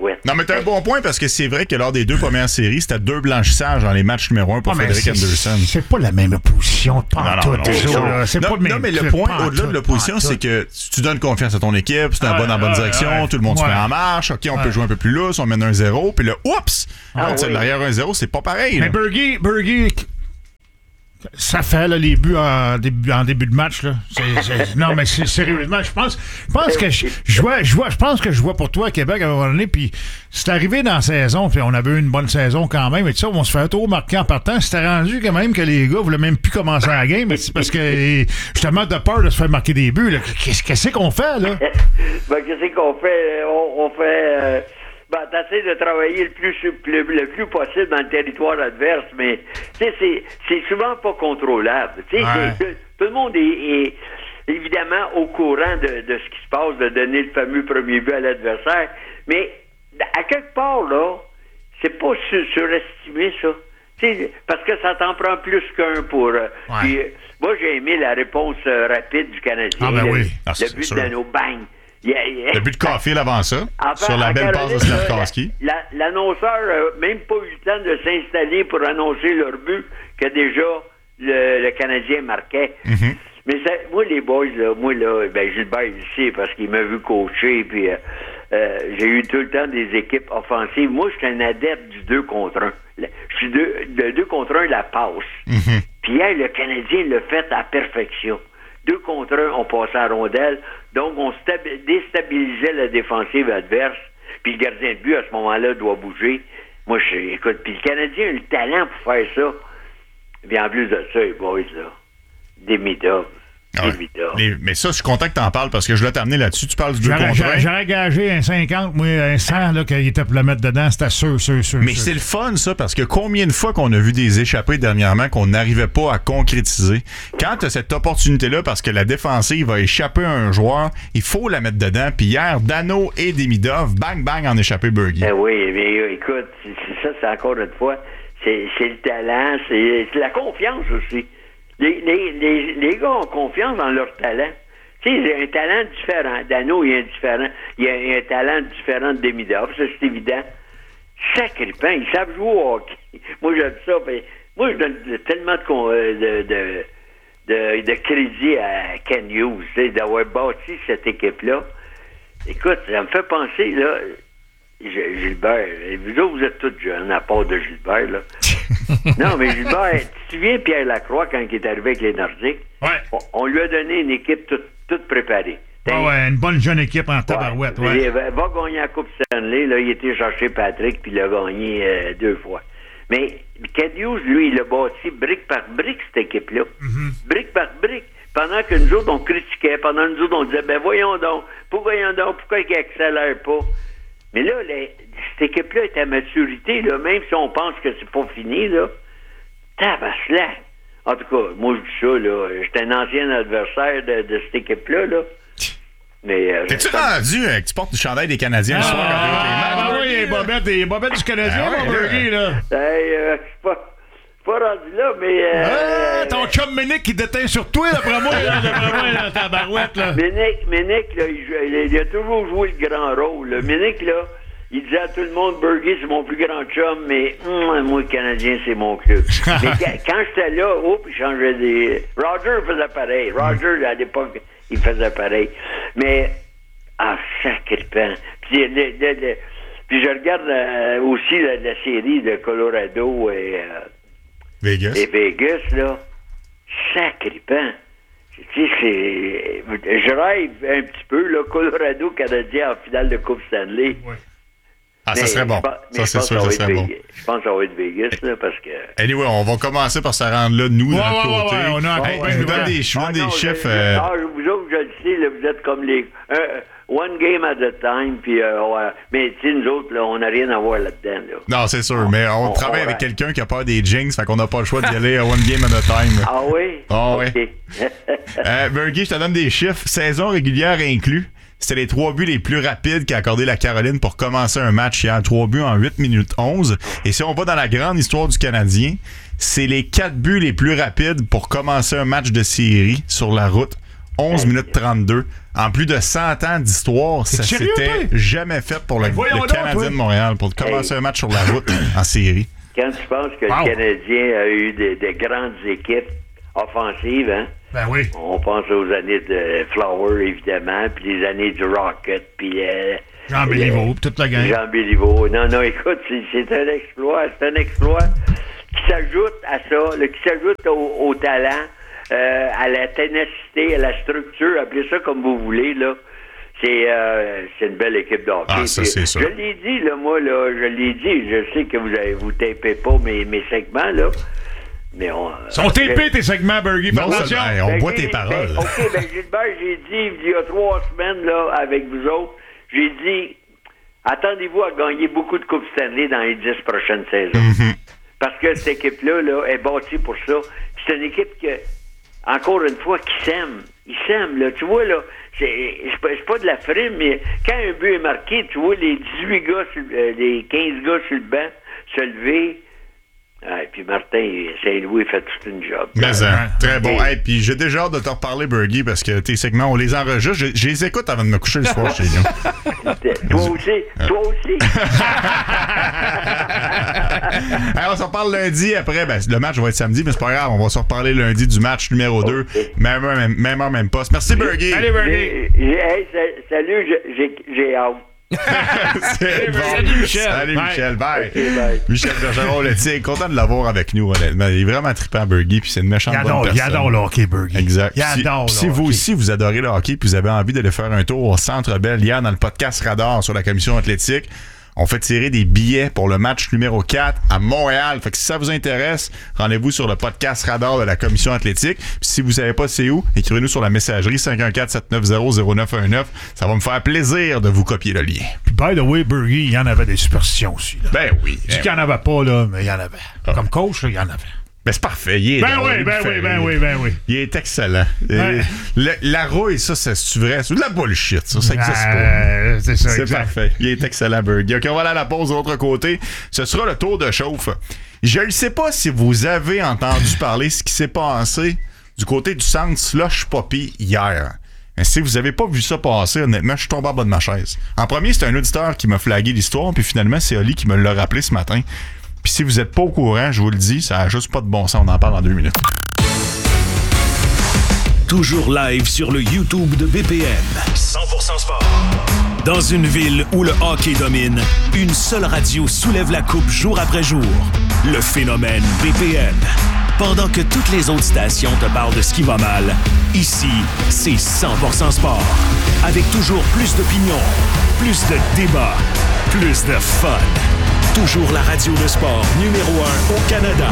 tabarouette. Non, mais t'as un bon point parce que c'est vrai que lors des 2 premières séries, c'était 2 blanchissages dans les matchs numéro 1 pour Frederick Anderson. C'est pas la même position de pantoute. Non, mais le point, au-delà de l'opposition, c'est que tu donnes confiance à ton équipe, c'est un bonne direction, tout le monde se met en marche, OK, on peut jouer un peu plus lousse, on mène 1-0, puis là, oups! Derrière 1-0, c'est pas pareil. Mais Bergie, ça fait là, les buts en début de match. Là. Non, mais sérieusement, je pense que je pense que je vois pour toi à Québec à un moment donné, puis c'est arrivé dans la saison, puis on avait eu une bonne saison quand même, et tout ça, on se fait un tour marqué en partant. C'était rendu quand même que les gars voulaient même plus commencer la game, mais c'est parce que justement de peur de se faire marquer des buts. Là. Qu'est-ce qu'on fait, là? Qu'est-ce qu'on fait? On fait... t'essaies de travailler le plus possible dans le territoire adverse, mais c'est souvent pas contrôlable. Tout le monde est évidemment au courant de ce qui se passe, de donner le fameux premier but à l'adversaire, mais à quelque part, là, c'est pas surestimé, ça. Parce que ça t'en prend plus qu'un pour... Puis, moi, j'ai aimé la réponse rapide du Canadien. Le but de Dano, bang! Le but de Caulfield avant ça, sur la belle passe de Slafkowski. L'annonceur n'a même pas eu le temps de s'installer pour annoncer leur but que déjà le Canadien marquait. Mm-hmm. Mais moi, les boys, Gilbert, il sait parce qu'il m'a vu coacher, puis j'ai eu tout le temps des équipes offensives. Moi, je suis un adepte du 2 contre 1. Je suis de 2 contre 1, la passe. Mm-hmm. Puis le Canadien l'a fait à perfection. 2 contre 1, on passait à rondelle. Donc, on déstabilisait la défensive adverse. Puis le gardien de but, à ce moment-là, doit bouger. Moi, écoute, puis le Canadien a le talent pour faire ça. Puis en plus de ça, les boys, là, des Midov. Mais ça, je suis content que t'en parles parce que je voulais t'amener là-dessus. Tu parles du 2 contre 1. J'aurais gagé un 50, moi, un 100, là, qu'il était pour le mettre dedans. C'était sûr. Mais c'est le fun, ça, parce que combien de fois qu'on a vu des échappées dernièrement qu'on n'arrivait pas à concrétiser? Quand tu as cette opportunité-là, parce que la défensive va échapper à un joueur, il faut la mettre dedans. Puis hier, Dano et Demidov, bang, bang, en échappé Bergie. Oui, mais écoute, c'est encore une fois, c'est le talent, c'est la confiance aussi. Les gars ont confiance dans leur talent. Tu sais, il a un talent différent. Dano, il a un talent différent de Demidov, ça c'est évident. Sacripant, ils savent jouer au hockey. Moi, j'aime ça. Moi, je donne tellement de crédit à Ken Hughes, d'avoir bâti cette équipe-là. Écoute, ça me fait penser, là, Gilbert, vous autres, vous êtes tous jeunes, à part de Gilbert, là. Non, mais Gilbert, tu te souviens Pierre Lacroix quand il est arrivé avec les Nordiques? Ouais. On lui a donné une équipe toute préparée. Une bonne jeune équipe en tabarouette, Il va gagner la Coupe Stanley, là, il était chercher Patrick, puis il l'a gagné 2 fois. Mais Ken Hughes, lui, il a bâti brique par brique, cette équipe-là. Mm-hmm. Brique par brique. Pendant que nous autres, on critiquait, pendant que nous autres, on disait, voyons donc, pourquoi il accélère pas? Mais là, cette équipe-là est à maturité, là, même si on pense que c'est pas fini, là. Tabaslac! En tout cas, moi, je dis ça, là. J'étais un ancien adversaire de cette équipe-là, là. Mais... T'es-tu rendu que tu portes le chandail des Canadiens le soir? Oui, les bobettes du Canadien, mon Bergie, là. Je suis pas rendu là, mais... ton chum Ménic qui déteint sur toi, d'après moi, dans ta barouette, là. Ménic, là, il a toujours joué le grand rôle. Là. Ménic, là, il disait à tout le monde, Bergie, c'est mon plus grand chum, mais moi, le Canadien, c'est mon club. Mais quand j'étais là, il changeait des... Roger faisait pareil. Roger, à l'époque, il faisait pareil. Mais, sacripant. Puis je regarde aussi la série de Colorado et Vegas, là. Sacripant. Tu sais, je rêve un petit peu, là, Colorado, Canadien en finale de Coupe Stanley. Ouais. Ça serait bon. Ça, c'est sûr que ça serait bon. Je pense que ça va être Vegas, là, parce que... Anyway, on va commencer par se rendre là, nous, de notre côté. Je vous donne des chiffres. Vous autres, je le sais, là, vous êtes comme les... one game at a time, puis... mais, tu sais, nous autres, là, on n'a rien à voir là-dedans, là. Non, c'est sûr, mais on travaille avec quelqu'un qui a peur des jinx, fait qu'on n'a pas le choix d'y aller à one game at a time. Ah oui? Ah oui. Bergie, je te donne des chiffres. Saison régulière inclus. C'était les 3 buts les plus rapides qu'a accordé la Caroline pour commencer un match hier. 3 buts en 8 minutes 11. Et si on va dans la grande histoire du Canadien, c'est les 4 buts les plus rapides pour commencer un match de série sur la route 11 minutes 32. En plus de 100 ans d'histoire, ça s'était jamais fait pour le Canadien de Montréal pour commencer un match sur la route en série. Quand tu penses que le Canadien a eu des grandes équipes offensives, hein? Ben oui. On pense aux années de Flower, évidemment, puis les années du Rocket, puis... Jean Béliveau, toute la gang. Jean Béliveau. Non, écoute, c'est un exploit. C'est un exploit qui s'ajoute à ça, qui s'ajoute au talent, à la ténacité, à la structure, appelez ça comme vous voulez, là. C'est une belle équipe de hockey. Ah, ça, c'est ça. Je l'ai dit, là, moi, là, je sais que vous tapez pas mes segments, là. Mais sont tapés tes segments, Bergie. Non, on boit tes paroles. Gilbert, j'ai dit, il y a 3 semaines, là, avec vous autres, j'ai dit, attendez-vous à gagner beaucoup de Coupes Stanley dans les 10 prochaines saisons. Mm-hmm. Parce que cette équipe-là là, est bâtie pour ça. C'est une équipe qui, encore une fois, qui s'aime. Ils s'aiment, là. Tu vois, là, c'est pas de la frime, mais quand un but est marqué, tu vois les 18 gars, les 15 gars sur le banc se lever. Et puis Martin Saint-Louis fait toute une job. Mais très bon. Puis j'ai déjà hâte de te reparler, Bergie, parce que tes segments, on les enregistre. Je les écoute avant de me coucher le soir chez nous. Toi aussi. Alors, on s'en parle lundi après. Le match va être samedi, mais c'est pas grave. On va se reparler lundi du match numéro 2. Même heure, même poste. Merci, Bergie. Allez, Bergie. Salut, j'ai hâte. C'est bon. Salut, Michel. Salut, Michel. Bye. Okay, bye. Michel Bergeron, content de l'avoir avec nous, honnêtement. Il est vraiment trippant, Bergie, puis c'est une méchante bonne personne. Il adore le hockey, Bergie. Exact. Si vous hockey. aussi, vous adorez le hockey, puis vous avez envie d'aller faire un tour au Centre Bell, hier, dans le podcast Radar sur la commission athlétique, on fait tirer des billets pour le match numéro 4 à Montréal. Fait que si ça vous intéresse, rendez-vous sur le podcast Radar de la Commission athlétique. Puis si vous savez pas c'est où, écrivez-nous sur la messagerie 514-790-0919. Ça va me faire plaisir de vous copier le lien. Puis, by the way, Bergie, il y en avait des superstitions aussi. Là. Ben oui. Je dis qu'il n'y en avait pas, là, mais il y en avait. Comme coach, là, il y en avait. Ben c'est parfait. Il est Ben oui. Il est excellent. La rouille, ça, c'est vrai. C'est de la bullshit, ça existe pas. C'est ça, c'est parfait. Il est excellent, Bergie. OK, on va aller à la pause de l'autre côté. Ce sera le tour de chauffe. Je ne sais pas si vous avez entendu parler de ce qui s'est passé du côté du centre Slush Poppy hier. Mais si vous n'avez pas vu ça passer, honnêtement, je suis tombé en bas de ma chaise. En premier, c'est un auditeur qui m'a flagué l'histoire, puis finalement, c'est Oli qui me l'a rappelé ce matin. Puis si vous n'êtes pas au courant, je vous le dis, ça n'a juste pas de bon sens. On en parle dans 2 minutes. Toujours live sur le YouTube de BPM. 100% sport. Dans une ville où le hockey domine, une seule radio soulève la coupe jour après jour. Le phénomène BPM. Pendant que toutes les autres stations te parlent de ce qui va mal, ici, c'est 100% sport. Avec toujours plus d'opinions, plus de débats, plus de fun. Toujours la radio de sport numéro 1 au Canada.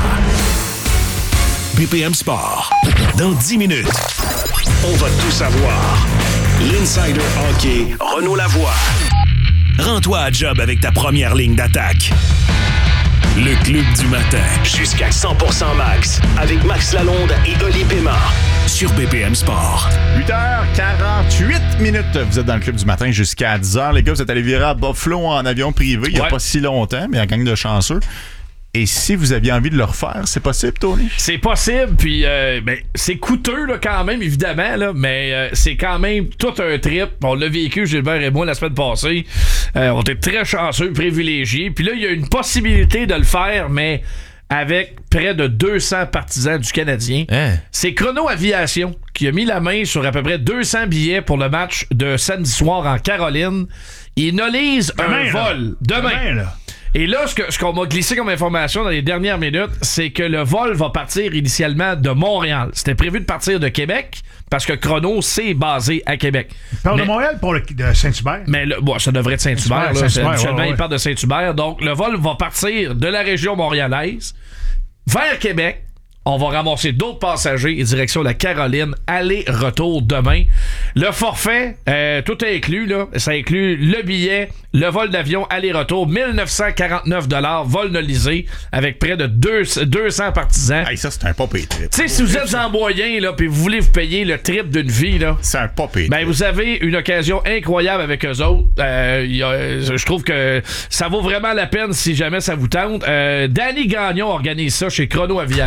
BPM Sport. Dans 10 minutes, on va tout savoir. L'Insider Hockey, Renaud Lavoie. Rends-toi à job avec ta première ligne d'attaque. Le Club du matin, jusqu'à 100% max, avec Max Lalonde et Oli Pema, sur BPM Sport. 8h48. Vous êtes dans le Club du matin jusqu'à 10h. Les gars, vous êtes allés virer à Buffalo en avion privé il n'y a pas si longtemps, mais en gang de chanceux. Et si vous aviez envie de le refaire, c'est possible, Tony? C'est possible, puis c'est coûteux là, quand même, évidemment, là, mais c'est quand même tout un trip. On l'a vécu, Gilbert et moi, la semaine passée. On était très chanceux, privilégiés. Puis là, il y a une possibilité de le faire, mais avec près de 200 partisans du Canadien. Hein? C'est Chrono Aviation qui a mis la main sur à peu près 200 billets pour le match de samedi soir en Caroline. Ils nolisent un vol demain. Là. Et là, ce qu'on m'a glissé comme information dans les dernières minutes, c'est que le vol va partir initialement de Montréal. C'était prévu de partir de Québec, parce que Chrono, c'est basé à Québec. Il parle de Montréal pour de Saint-Hubert? Mais ça devrait être Saint-Hubert. Saint-Hubert, il parle de Saint-Hubert. Donc, le vol va partir de la région montréalaise vers Québec. On va ramasser d'autres passagers et direction la Caroline, aller-retour demain. Le forfait, tout est inclus, là. Ça inclut le billet, le vol d'avion, aller-retour, 1949 $, vol nolisé, avec près de 200 partisans. Hey, ça, c'est un pas payé trip. Tu sais, si vous êtes zamboyen, là, puis vous voulez vous payer le trip d'une vie, là. C'est un pas payé trip. Vous avez une occasion incroyable avec eux autres. Je trouve que ça vaut vraiment la peine si jamais ça vous tente. Danny Gagnon organise ça chez Chrono Aviation.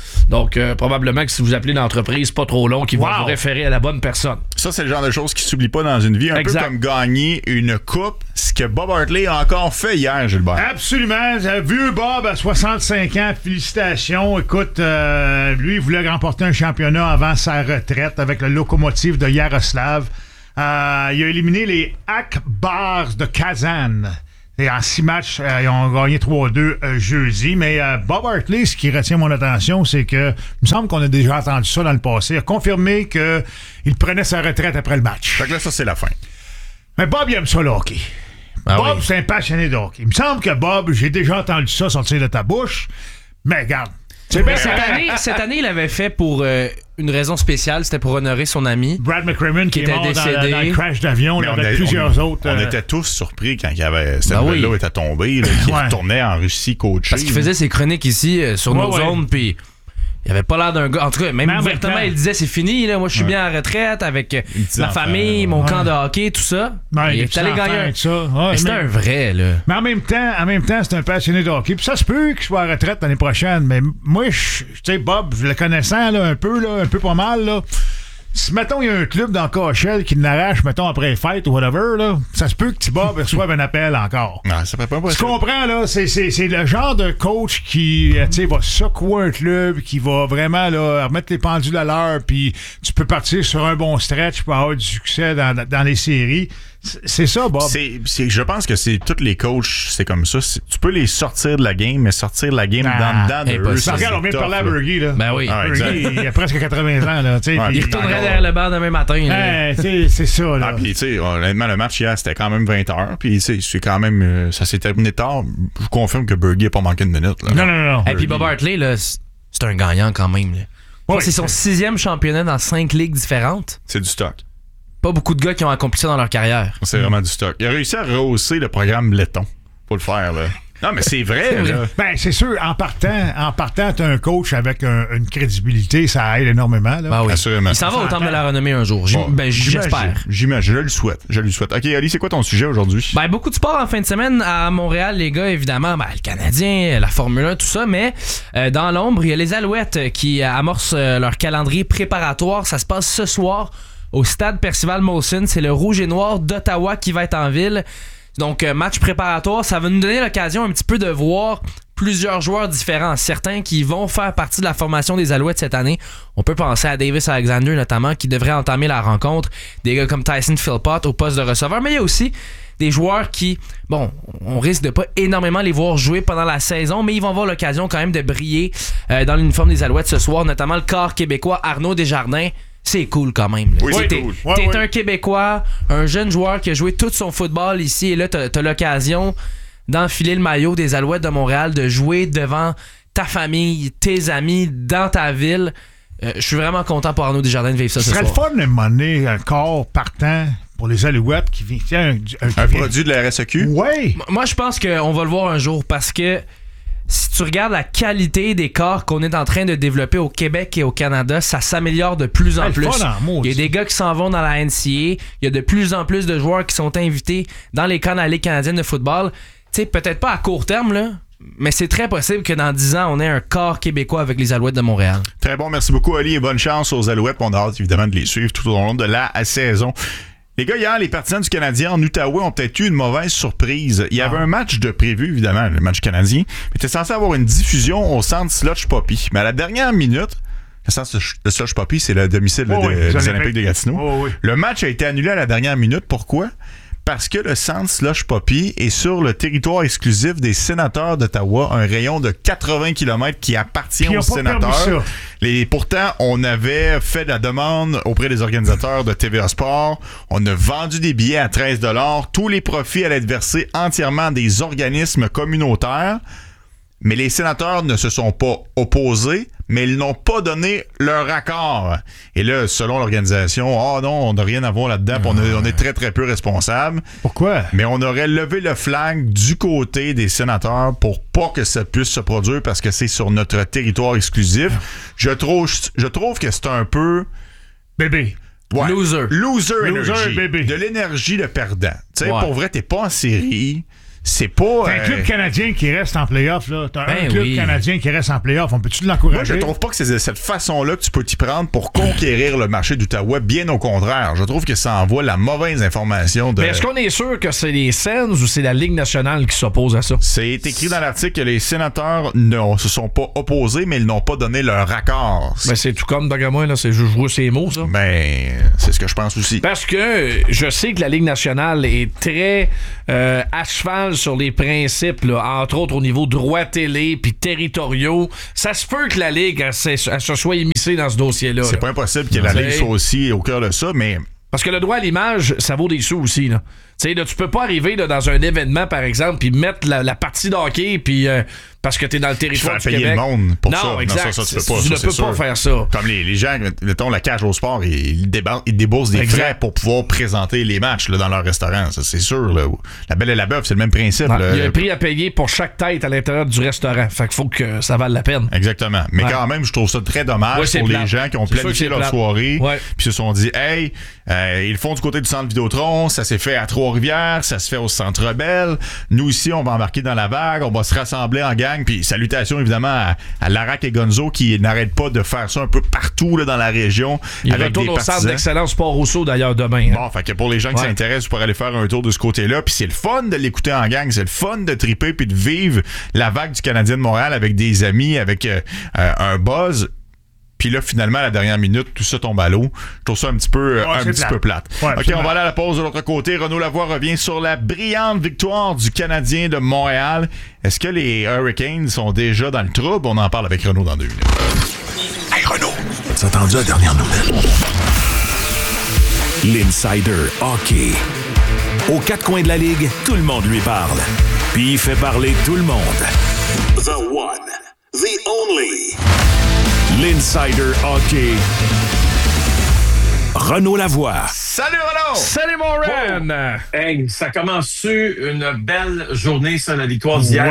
Donc, probablement que si vous appelez l'entreprise, pas trop long, qu'ils vont vous référer à la bonne personne. Ça, c'est le genre de choses qui ne s'oublie pas dans une vie. Un peu comme gagner une coupe, ce que Bob Hartley a encore fait hier, Gilbert. Absolument. Vieux Bob, à 65 ans, félicitations. Écoute, lui, il voulait remporter un championnat avant sa retraite avec le Lokomotiv de Yaroslav. Il a éliminé les Akbars de Kazan. Et en 6 matchs, ils ont gagné 3-2 jeudi. Mais Bob Hartley, ce qui retient mon attention, c'est que, il me semble qu'on a déjà entendu ça dans le passé, il a confirmé qu'il prenait sa retraite après le match. Fait que là, ça, c'est la fin. Mais Bob, il aime ça, le hockey. Bob, c'est un passionné de hockey. Il me semble que Bob, j'ai déjà entendu ça sortir de ta bouche, mais regarde. Cette année, il avait fait pour une raison spéciale, c'était pour honorer son ami Brad McCrimmon qui était décédé dans le crash d'avion avec plusieurs autres. On était tous surpris quand cette nouvelle-là était tombée, qu'il retournait en Russie coacher. Parce qu'il faisait ses chroniques ici sur nos zones, puis il avait pas l'air d'un gars. En tout cas, même ouvertement, il disait c'est fini, là, moi je suis bien en retraite avec ma famille, mon camp de hockey, tout ça. Ouais, il est allé gagner c'était un vrai, là. Mais en même temps, c'est un passionné de hockey. Puis ça se peut qu'il soit en retraite l'année prochaine. Mais moi, tu sais, Bob, je le connaissant là, un peu pas mal, là. Si, mettons, il y a un club dans Coachelle qui l'arrache, mettons, après les fêtes ou whatever, là, ça se peut que Bob reçoive un appel encore. Non, ça peut pas Tu comprends, là? C'est le genre de coach qui, tu sais, va secouer un club, qui va vraiment, là, remettre les pendules à l'heure, puis tu peux partir sur un bon stretch pour avoir du succès dans les séries. C'est ça, Bob. Je pense que c'est tous les coachs, c'est comme ça. Tu peux les sortir de la game, mais sortir de la game dedans de eux. Regarde, on vient de parler à Bergie, là. Ben oui. Bergie, il a presque 80 ans, là. Il retournerait derrière le bar demain matin. C'est ça, là. Puis, tu sais, honnêtement, le match hier, c'était quand même 20 heures. Puis, c'est quand même. Ça s'est terminé tard. Je vous confirme que Bergie n'a pas manqué une minute. Là. Non. Et puis, Bob Hartley, là, c'est un gagnant quand même. C'est son 6e championnat dans 5 ligues différentes. C'est du stock. Pas beaucoup de gars qui ont accompli ça dans leur carrière. C'est vraiment du stock. Il a réussi à rehausser le programme Letton. Faut le faire, là. Non, mais c'est vrai, là. Ben, c'est sûr, en partant, t'as un coach avec une crédibilité, ça aide énormément, là. Ben oui. Assurément. Il s'en va au temple de la renommée un jour. J'espère. J'imagine. Je le souhaite. OK, Ali, c'est quoi ton sujet aujourd'hui? Ben, beaucoup de sport en fin de semaine à Montréal, les gars, évidemment. Ben, le Canadien, la Formule 1, tout ça. Mais dans l'ombre, il y a les Alouettes qui amorcent leur calendrier préparatoire. Ça se passe ce soir au stade Percival Molson. C'est le Rouge et Noir d'Ottawa qui va être en ville. Donc, match préparatoire, ça va nous donner l'occasion un petit peu de voir plusieurs joueurs différents. Certains qui vont faire partie de la formation des Alouettes cette année. On peut penser à Davis Alexander notamment, qui devrait entamer la rencontre. Des gars comme Tyson Philpott au poste de receveur. Mais il y a aussi des joueurs qui, bon, on risque de pas énormément les voir jouer pendant la saison, mais ils vont avoir l'occasion quand même de briller dans l'uniforme des Alouettes ce soir, notamment le corps québécois Arnaud Desjardins. C'est cool quand même. Oui, c'est cool. T'es un Québécois, un jeune joueur qui a joué tout son football ici, et là, t'as l'occasion d'enfiler le maillot des Alouettes de Montréal, de jouer devant ta famille, tes amis, dans ta ville. Je suis vraiment content pour Arnaud Desjardins de vivre ça ce soir. Ce serait le fun de mener un corps partant pour les Alouettes qui vient... Un produit de la RSEQ? Oui. Moi, je pense qu'on va le voir un jour parce que si tu regardes la qualité des corps qu'on est en train de développer au Québec et au Canada, ça s'améliore de plus en plus. Il y a des gars qui s'en vont dans la NCA. Il y a de plus en plus de joueurs qui sont invités dans les camps de la Ligue canadienne de football. Tu sais, peut-être pas à court terme, là, mais c'est très possible que dans 10 ans, on ait un corps québécois avec les Alouettes de Montréal. Très bon, merci beaucoup, Ali, et bonne chance aux Alouettes. On a hâte, évidemment, de les suivre tout au long de la saison. Les gars, hier, les partisans du Canadien en Outaouais ont peut-être eu une mauvaise surprise. Il y avait un match de prévu, évidemment, le match canadien, mais était censé avoir une diffusion au centre Slush Poppy. Mais à la dernière minute, le centre de Slush Poppy, c'est le domicile des Olympiques de Gatineau. Le match a été annulé à la dernière minute. Pourquoi? Parce que le centre Slush Poppy est sur le territoire exclusif des sénateurs d'Ottawa, un rayon de 80 km qui appartient aux sénateurs. Pourtant, on avait fait la demande auprès des organisateurs de TVA Sport. On a vendu des billets à 13 $. Tous les profits allaient être versés entièrement à des organismes communautaires. Mais les sénateurs ne se sont pas opposés, mais ils n'ont pas donné leur accord. Et là, selon l'organisation, non, on n'a rien à voir là-dedans, on est très, très peu responsables. Pourquoi? Mais on aurait levé le flag du côté des sénateurs pour pas que ça puisse se produire parce que c'est sur notre territoire exclusif. Je trouve que c'est un peu... Bébé. Ouais. Loser energy. Bébé. De l'énergie de perdant. Tu sais, pour vrai, t'es pas en série. c'est pas... T'as un club canadien qui reste en play-off, là. T'as un club oui. canadien qui reste en play-off. On peut-tu l'encourager? Moi, je trouve pas que c'est de cette façon-là que tu peux t'y prendre pour conquérir le marché d'Ottawa. Bien au contraire. Je trouve que ça envoie la mauvaise information de... Mais est-ce qu'on est sûr que c'est les Sens ou c'est la Ligue nationale qui s'oppose à ça? C'est écrit dans l'article que les sénateurs ne se sont pas opposés, mais ils n'ont pas donné leur accord. Ben, c'est tout comme, d'après moi, là, c'est juste jouer ces mots, ça. Ben, c'est ce que je pense aussi. Parce que je sais que la Ligue nationale est très à cheval sur les principes, là, entre autres au niveau droit télé puis territoriaux. Ça se peut que la Ligue elle se soit immiscée dans ce dossier-là. C'est pas impossible que la Ligue soit aussi au cœur de ça, mais... Parce que le droit à l'image, ça vaut des sous aussi, là. Tu sais, là, tu peux pas arriver là, dans un événement, par exemple, puis mettre la partie de hockey, puis parce que t'es dans le territoire du payer Québec. le monde pour non, ça. Exact. Non, ça, tu peux pas. Tu ne peux pas faire ça. Comme les gens, mettons, la cage au sport, ils déboursent des frais pour pouvoir présenter les matchs là, dans leur restaurant. Ça, c'est sûr. Là. La Belle et la Bœuf, c'est le même principe. Ouais, il y a un prix à payer pour chaque tête à l'intérieur du restaurant. Fait qu'il faut que ça vale la peine. Exactement. Mais quand même, je trouve ça très dommage pour les gens qui ont planifié leur soirée puis se sont dit, hey, ils le font du côté du centre Vidéotron, ça s'est fait à Trois-Rivières, ça se fait au Centre Bell. Nous ici, on va embarquer dans la vague, on va se rassembler en gang, puis salutations évidemment à Larac et Gonzo qui n'arrêtent pas de faire ça un peu partout là, dans la région. Ils avec retournent des au partisans. centre d'excellence Port-Rousseau d'ailleurs demain. Bon, fait que pour les gens qui s'intéressent, vous pourrez aller faire un tour de ce côté-là, puis c'est le fun de l'écouter en gang, c'est le fun de triper puis de vivre la vague du Canadien de Montréal avec des amis, avec un buzz. Puis là, finalement, à la dernière minute, tout ça tombe à l'eau. Je trouve ça un petit peu plate. Ouais, OK, on va aller à la pause de l'autre côté. Renaud Lavoie revient sur la brillante victoire du Canadien de Montréal. Est-ce que les Hurricanes sont déjà dans le trouble? On en parle avec Renaud dans 2 minutes. Hey Renaud, t'as entendu la dernière nouvelle? L'Insider Hockey. Aux 4 coins de la Ligue, tout le monde lui parle. Puis il fait parler tout le monde. The one, the only. L'Insider Hockey. Renaud Lavoie. Salut Renaud! Salut mon Ren! Hey, ça commence-tu une belle journée sur la victoire d'hier?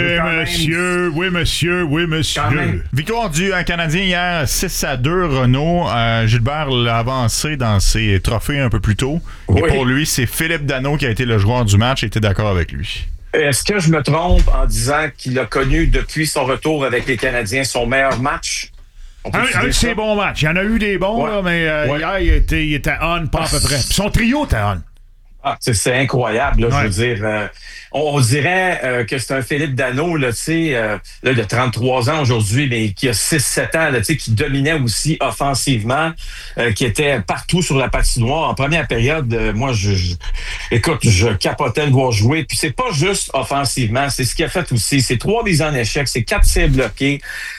Oui, monsieur. Victoire du Canadien hier, 6-2, Renaud. Gilbert l'a avancé dans ses trophées un peu plus tôt. Oui. Et pour lui, c'est Philippe Danault qui a été le joueur du match et était d'accord avec lui. Est-ce que je me trompe en disant qu'il a connu depuis son retour avec les Canadiens son meilleur match? Un de ses bons matchs. Il y en a eu des bons, là, mais hier, il était on, pas à peu près. Puis son trio était on. Ah, c'est incroyable, là, je veux dire. On dirait que c'est un Philippe Danault, là, tu sais, là, de 33 ans aujourd'hui, mais qui a 6-7 ans, là, tu sais, qui dominait aussi offensivement, qui était partout sur la patinoire. En première période, moi, écoute, je capotais de voir jouer. Puis c'est pas juste offensivement, c'est ce qu'il a fait aussi. C'est 3 mises en échec, c'est 4 tirs bloqués,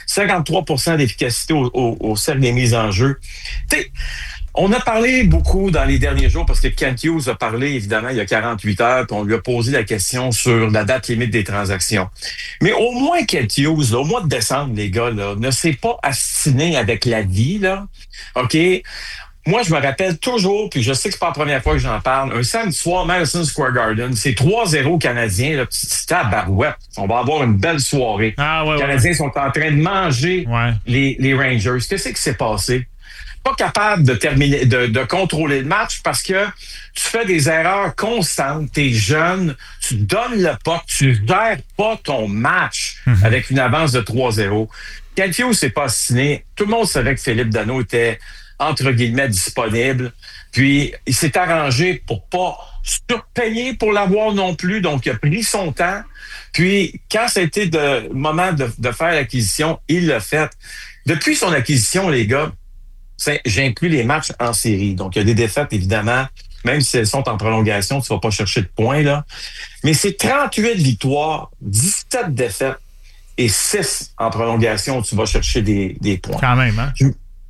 53% d'efficacité au cercle des mises en jeu. Tu sais, on a parlé beaucoup dans les derniers jours parce que Kent Hughes a parlé, évidemment, il y a 48 heures, puis on lui a posé la question sur la date limite des transactions. Mais au moins Kent Hughes, là, au mois de décembre, les gars, là, ne s'est pas astiné avec la vie, là. OK? Moi, je me rappelle toujours, puis je sais que c'est pas la première fois que j'en parle, un samedi soir, Madison Square Garden, c'est 3-0 Canadiens, là, petit tabarouette. On va avoir une belle soirée. Les Canadiens sont en train de manger les Rangers. Qu'est-ce qui s'est passé? Pas capable de terminer, de contrôler le match parce que tu fais des erreurs constantes, t'es jeune, tu donnes le puck, tu gères pas ton match avec une avance de 3-0. Kent Hughes s'est pas assassiné. Tout le monde savait que Philippe Danault était, entre guillemets, disponible. Puis, il s'est arrangé pour pas surpayer pour l'avoir non plus. Donc, il a pris son temps. Puis, quand ça a été le moment de faire l'acquisition, il l'a fait. Depuis son acquisition, les gars, j'inclus les matchs en série. Donc, il y a des défaites, évidemment. Même si elles sont en prolongation, tu ne vas pas chercher de points, là. Mais c'est 38 victoires, 17 défaites et 6 en prolongation où tu vas chercher des points. Quand même, hein?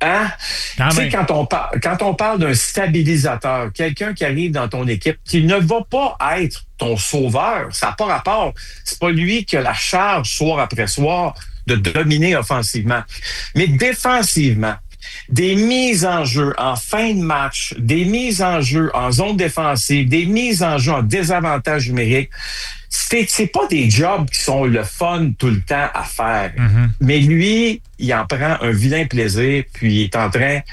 Tu sais, quand on parle d'un stabilisateur, quelqu'un qui arrive dans ton équipe, qui ne va pas être ton sauveur, ça n'a pas rapport. C'est pas lui qui a la charge, soir après soir, de dominer offensivement. Mais défensivement, des mises en jeu en fin de match, des mises en jeu en zone défensive, des mises en jeu en désavantage numérique, c'est pas des jobs qui sont le fun tout le temps à faire. Mais lui, il en prend un vilain plaisir, puis il est en train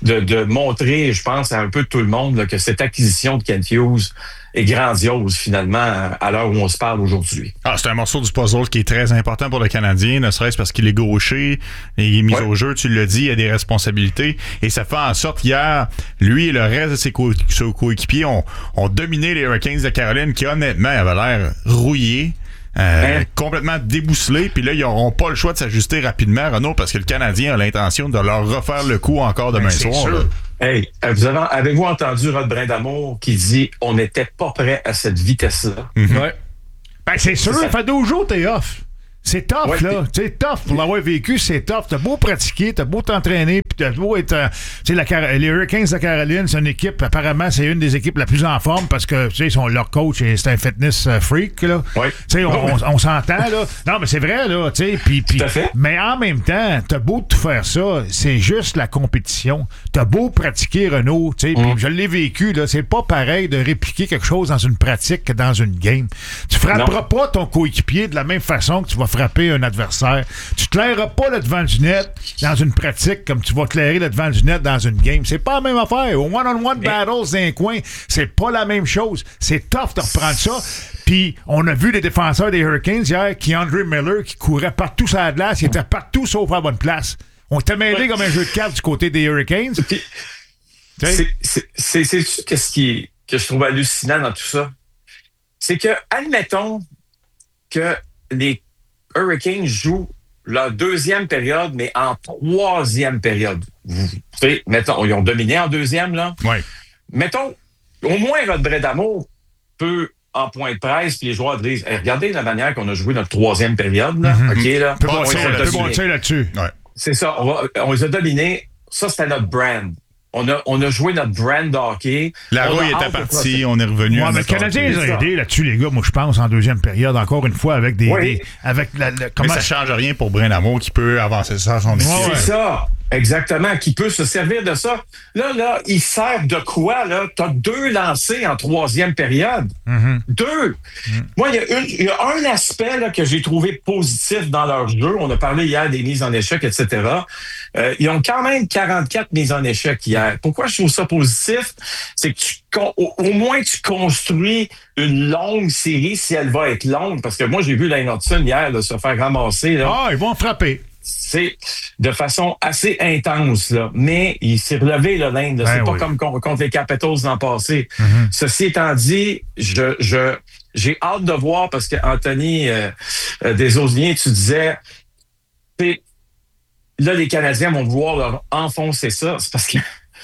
de montrer, je pense, à un peu tout le monde là, que cette acquisition de Kent Hughes est grandiose, finalement, à l'heure où on se parle aujourd'hui. C'est un morceau du puzzle qui est très important pour le Canadien, ne serait-ce parce qu'il est gaucher, il est mis au jeu, tu l'as dit, il a des responsabilités, et ça fait en sorte qu'hier, lui et le reste de ses coéquipiers ont dominé les Hurricanes de Caroline, qui honnêtement avaient l'air rouillés. Complètement débousselés, puis là ils n'auront pas le choix de s'ajuster rapidement, Renaud, parce que le Canadien a l'intention de leur refaire le coup encore demain soir. Hey, avez-vous entendu Rod Brindamour qui dit « On n'était pas prêt à cette vitesse-là ». Ouais. Ben c'est sûr, ça fait 12 jours t'es off. C'est tough, là. C'est tough. Pour l'avoir vécu, c'est tough. T'as beau pratiquer, t'as beau t'entraîner, puis t'as beau être... les Hurricanes de Caroline, c'est une équipe, apparemment, c'est une des équipes la plus en forme parce que, tu sais, leur coach, c'est un fitness freak, là. Oui. Tu sais, on s'entend, là. Non, mais c'est vrai, là, tu sais. Tout à fait. Mais en même temps, t'as beau tout faire ça, c'est juste la compétition. T'as beau pratiquer, Renaud, tu sais, puis je l'ai vécu, là, c'est pas pareil de répliquer quelque chose dans une pratique que dans une game. Tu frapperas pas ton coéquipier de la même façon que tu vas frapper un adversaire. Tu claireras pas le devant du net dans une pratique comme tu vas clairer le devant du net dans une game. C'est pas la même affaire. Au one-on-one battles dans un coin, c'est pas la même chose. C'est tough de reprendre ça. Puis, on a vu les défenseurs des Hurricanes hier, Keandre Miller, qui courait partout sur la glace, il était partout sauf à la bonne place. On était mêlés comme un jeu de cartes du côté des Hurricanes. C'est ce que je trouve hallucinant dans tout ça. C'est que, admettons que les Hurricanes jouent leur deuxième période, mais en troisième période. Vous savez, mettons, ils ont dominé en deuxième, là. Oui. Mettons, au moins, votre Brindamour peut, en point de presse, puis les joueurs disent regardez la manière qu'on a joué notre troisième période, là. OK, là. Peut monter là-dessus. Ouais. C'est ça. On les a dominés. Ça, c'était notre brand. On a joué notre brand hockey. La rouille était partie, on est revenu. Ouais, mais le Canadien les a aidés là-dessus, les gars, moi, je pense, en deuxième période, encore une fois, avec mais ça change rien pour Brindamour qui peut avancer ça à son équipe. C'est ça. Exactement, qui peut se servir de ça. Là, il sert de quoi, là? T'as 2 lancés en troisième période. 2. Moi, il y a un aspect là, que j'ai trouvé positif dans leur jeu. On a parlé hier des mises en échec, etc. Ils ont quand même 44 mises en échec hier. Pourquoi je trouve ça positif? C'est que au moins tu construis une longue série si elle va être longue. Parce que moi, j'ai vu Lane Hudson hier là, se faire ramasser. Là. Ils vont frapper. C'est de façon assez intense, là. Mais il s'est relevé, le Lane. C'est pas comme contre les Capitals l'an passé. Ceci étant dit, j'ai hâte de voir parce que Anthony Desosniers, tu disais, là, les Canadiens vont vouloir leur enfoncer ça. C'est parce que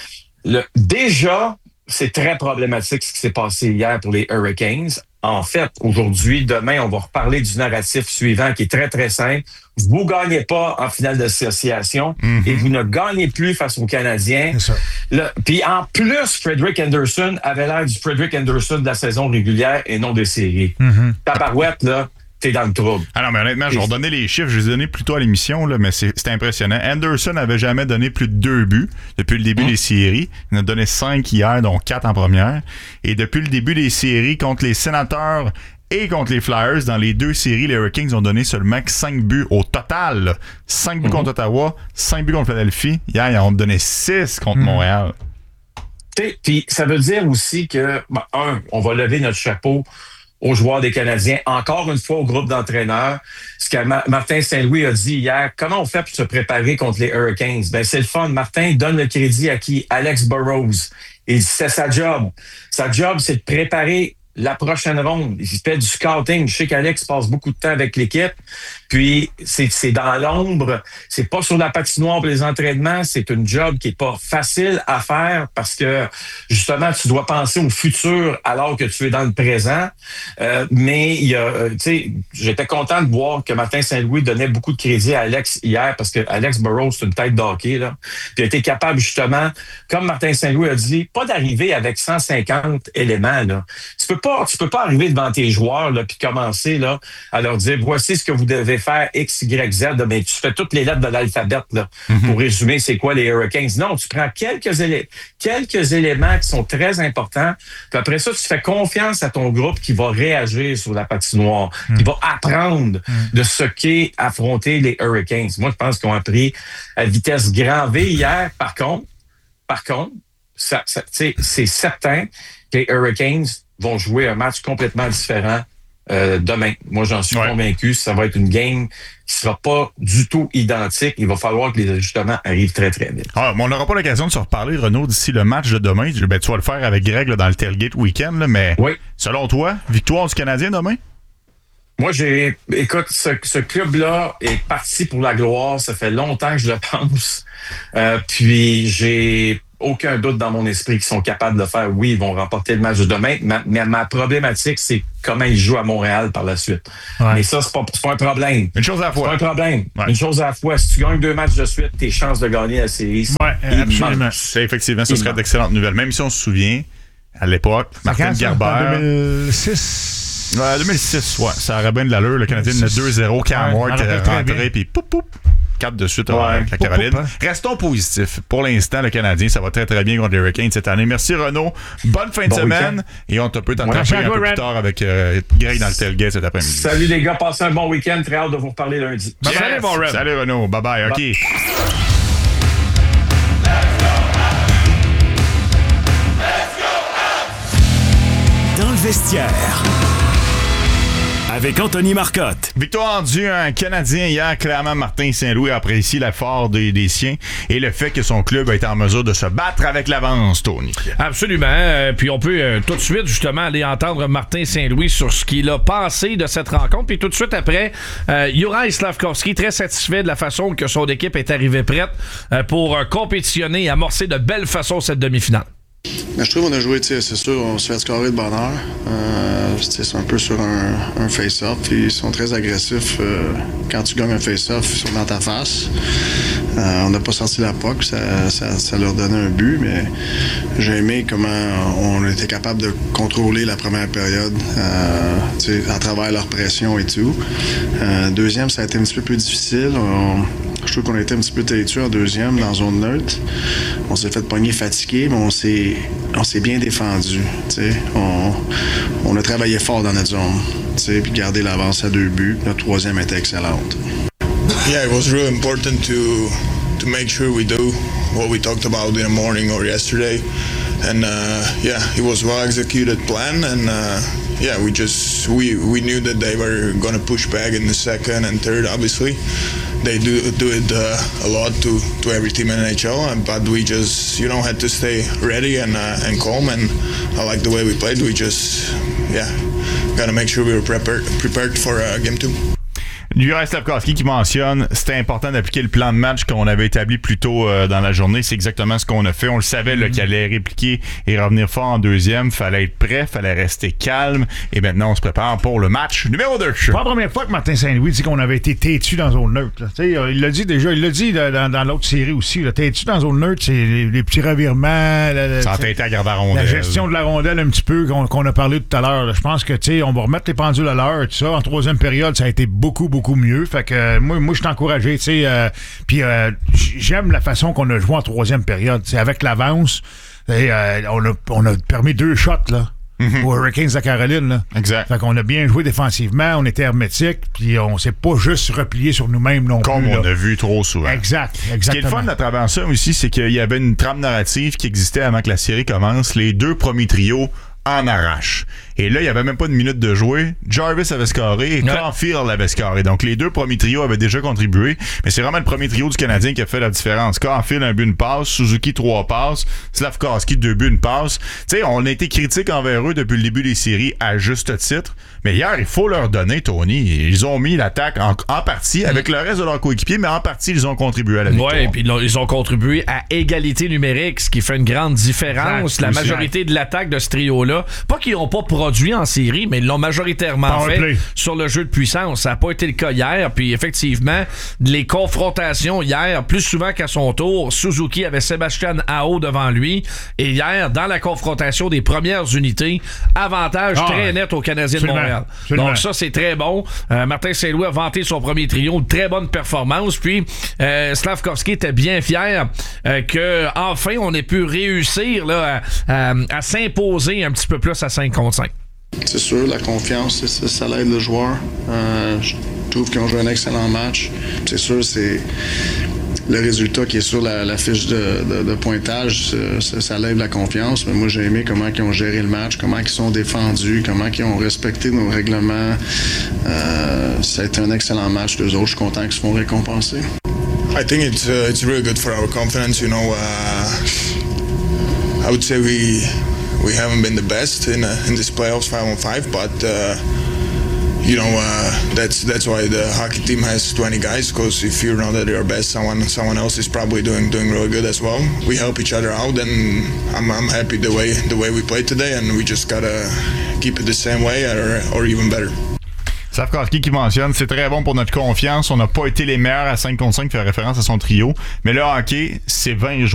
déjà, c'est très problématique ce qui s'est passé hier pour les Hurricanes. En fait, aujourd'hui, demain, on va reparler du narratif suivant qui est très, très simple. Vous ne gagnez pas en finale d'association et vous ne gagnez plus face aux Canadiens. Puis en plus, Frederik Andersen avait l'air du Frederik Andersen de la saison régulière et non des séries. Tabarouette, là, t'es dans le trouble. Ah non, mais honnêtement, je vais redonner les chiffres. Je les ai donnés plus tôt à l'émission, là, mais c'est impressionnant. Andersen n'avait jamais donné plus de 2 buts depuis le début des séries. Il en a donné 5 hier, dont 4 en première. Et depuis le début des séries, contre les Sénateurs et contre les Flyers, dans les 2 séries, les Hurricanes ont donné seulement 5 buts au total. Là. 5 buts contre Ottawa, 5 buts contre Philadelphie. Hier, ils ont donné 6 contre Montréal. Puis ça veut dire aussi que, on va lever notre chapeau aux joueurs des Canadiens, encore une fois au groupe d'entraîneurs. Ce que Martin Saint-Louis a dit hier, comment on fait pour se préparer contre les Hurricanes? Ben c'est le fun. Martin donne le crédit à qui? Alex Burrows. Il dit c'est sa job. Sa job, c'est de préparer la prochaine ronde. Il fait du scouting. Je sais qu'Alex passe beaucoup de temps avec l'équipe. Puis, c'est dans l'ombre. C'est pas sur la patinoire pour les entraînements. C'est une job qui est pas facile à faire parce que, justement, tu dois penser au futur alors que tu es dans le présent. Mais, il y a, tu sais, j'étais content de voir que Martin Saint-Louis donnait beaucoup de crédit à Alex hier parce que Alex Burrows, c'est une tête d'hockey, là. Puis, il a été capable, justement, comme Martin Saint-Louis a dit, pas d'arriver avec 150 éléments, là. Tu peux pas arriver devant tes joueurs, là, puis commencer, là, à leur dire, voici ce que vous devez faire X, Y, Z, là, mais tu fais toutes les lettres de l'alphabet là, pour résumer c'est quoi les Hurricanes. Non, tu prends quelques éléments qui sont très importants, puis après ça, tu fais confiance à ton groupe qui va réagir sur la patinoire, qui va apprendre de ce qu'est affronter les Hurricanes. Moi, je pense qu'ils ont appris à vitesse grand V hier. Par contre, par contre, c'est certain que les Hurricanes vont jouer un match complètement différent demain. Moi, j'en suis convaincu. Ça va être une game qui sera pas du tout identique. Il va falloir que les ajustements arrivent très, très vite. Ah, on n'aura pas l'occasion de se reparler, Renaud, d'ici le match de demain. Ben, tu vas le faire avec Greg là, dans le Tailgate Weekend, là, mais selon toi, victoire du Canadien demain? Moi, écoute, ce club-là est parti pour la gloire. Ça fait longtemps que je le pense. Puis, j'ai aucun doute dans mon esprit qu'ils sont capables de le faire. Oui, ils vont remporter le match de demain. Mais ma problématique, c'est comment ils jouent à Montréal par la suite. Ouais. Mais ça, c'est pas un problème. Une chose à la fois. C'est pas un problème. Ouais. Une chose à la fois. Si tu gagnes 2 matchs de suite, tes chances de gagner la série sont absolument. C'est effectivement, ce serait d'excellentes nouvelles. Même si on se souvient, à l'époque, Martin Gerber... 2006? 2006, ouais. Ça aurait bien de l'allure. Le Canadien a 2-0, Cam Ward qui est rentré, puis poup, 4 de suite avec la Caroline. Restons positifs. Pour l'instant, le Canadien, ça va très, très bien contre les Hurricanes cette année. Merci, Renaud. Bonne fin de semaine. Week-end. Et on te peut t'attraper un peu plus tard avec Greg dans le tailgate cet après-midi. Salut, les gars. Passez un bon week-end. Très hâte de vous reparler lundi. Yes. Salut, mon Red. Salut, Renaud. Bye-bye. OK. Dans le vestiaire. Avec Anthony Marcotte. Victoire due à un Canadien hier. Clairement, Martin Saint-Louis a apprécié l'effort des siens et le fait que son club a été en mesure de se battre avec l'avance, Tony. Absolument. Puis on peut tout de suite, justement, aller entendre Martin Saint-Louis sur ce qu'il a pensé de cette rencontre. Puis tout de suite après, Juraj Slafkovský, très satisfait de la façon que son équipe est arrivée prête pour compétitionner et amorcer de belle façon cette demi-finale. Mais je trouve qu'on a joué, c'est sûr, on se fait scorer de bonne heure. C'est un peu sur un face-off. Ils sont très agressifs. Quand tu gagnes un face-off, ils sont dans ta face. On n'a pas sorti la puck, ça leur donnait un but, mais j'ai aimé comment on était capable de contrôler la première période à travers leur pression et tout. Deuxième, ça a été un petit peu plus difficile. Je trouve qu'on a été un petit peu têtu en deuxième, dans zone neutre. On s'est fait pogner fatigué, mais on s'est bien défendu. On a travaillé fort dans notre zone, puis gardé l'avance à 2 buts. Notre troisième était excellente. Yeah, it was really important to make sure we do what we talked about in the morning or yesterday. And it was well executed plan, and we knew that they were going to push back in the second and third. Obviously, they do it a lot to every team in NHL, but we just had to stay ready and calm. And I like the way we played. We just got to make sure we were prepared for game 2. Juraj Slafkovský qui mentionne c'était important d'appliquer le plan de match qu'on avait établi plus tôt dans la journée. C'est exactement ce qu'on a fait. On le savait qu'il allait répliquer et revenir fort en deuxième. Fallait être prêt, fallait rester calme. Et maintenant, on se prépare pour le match numéro 2. C'est pas la première fois que Martin Saint-Louis dit qu'on avait été têtu dans zone neutre. Il l'a dit déjà, il l'a dit dans l'autre série aussi. Là. Têtu dans zone neutre, c'est les petits revirements. Ça a été à garder la rondelle. La gestion de la rondelle un petit peu qu'on a parlé tout à l'heure. Là. Je pense que on va remettre les pendules à l'heure. Tout ça. En troisième période, ça a été beaucoup mieux. Fait que moi je suis encouragé, puis j'aime la façon qu'on a joué en troisième période. Avec l'avance, on a permis 2 shots là. Aux Hurricanes de Caroline. Là. Exact. Fait qu'on a bien joué défensivement, on était hermétique, puis on s'est pas juste replié sur nous-mêmes non plus. Comme on a vu trop souvent. Exactement. Ce qui est le fun à travers ça aussi, c'est qu'il y avait une trame narrative qui existait avant que la série commence. Les 2 premiers trios en arrache. Et là, il n'y avait même pas une minute de jouer. Jarvis avait scoré et Caulfield avait scoré. Donc, les 2 premiers trios avaient déjà contribué. Mais c'est vraiment le premier trio du Canadien qui a fait la différence. Caulfield, 1 but, 1 passe. Suzuki, 3 passes. Slafkovský, 2 buts, 1 passe. Tu sais, on a été critique envers eux depuis le début des séries à juste titre. Mais hier, il faut leur donner, Tony. Ils ont mis l'attaque en partie avec le reste de leurs coéquipiers, mais en partie, ils ont contribué à la victoire. Oui, puis ils ont contribué à égalité numérique, ce qui fait une grande différence. Exact, la majorité de l'attaque de ce trio-là, pas qu'ils n'ont pas produit en série, mais ils l'ont majoritairement fait sur le jeu de puissance. Ça n'a pas été le cas hier. Puis effectivement, les confrontations hier, plus souvent qu'à son tour, Suzuki avait Sébastien Aho devant lui. Et hier, dans la confrontation des premières unités, avantage très net aux Canadiens de Montréal. Donc ça, c'est très bon. Martin Saint-Louis a vanté son premier trio, une très bonne performance. Puis Slafkovský était bien fier que enfin on ait pu réussir là, à s'imposer un petit peu plus à 5 contre 5. C'est sûr, la confiance, ça l'aide le joueur. Je trouve qu'ils ont joué un excellent match. C'est sûr, le résultat qui est sur la fiche de pointage, ça lève la confiance. Mais moi, j'ai aimé comment ils ont géré le match, comment ils sont défendus, comment ils ont respecté nos règlements. Ça a été un excellent match d'eux autres. Je suis content qu'ils se font récompenser. I think it's really good for our confidence. You know, I would say we haven't been the best in this playoffs 5-on-5, but you know that's why the hockey team has 20 guys, because if you're not at your best, someone else is probably doing really good as well. We help each other out, and I'm happy the way we played today, and we just gotta keep it the same way or even better. Slavkovski qui mentionne, c'est très bon pour notre confiance. On n'a pas été les meilleurs à 5 contre 5, fait référence à son trio. Mais le hockey, c'est 20 joueurs.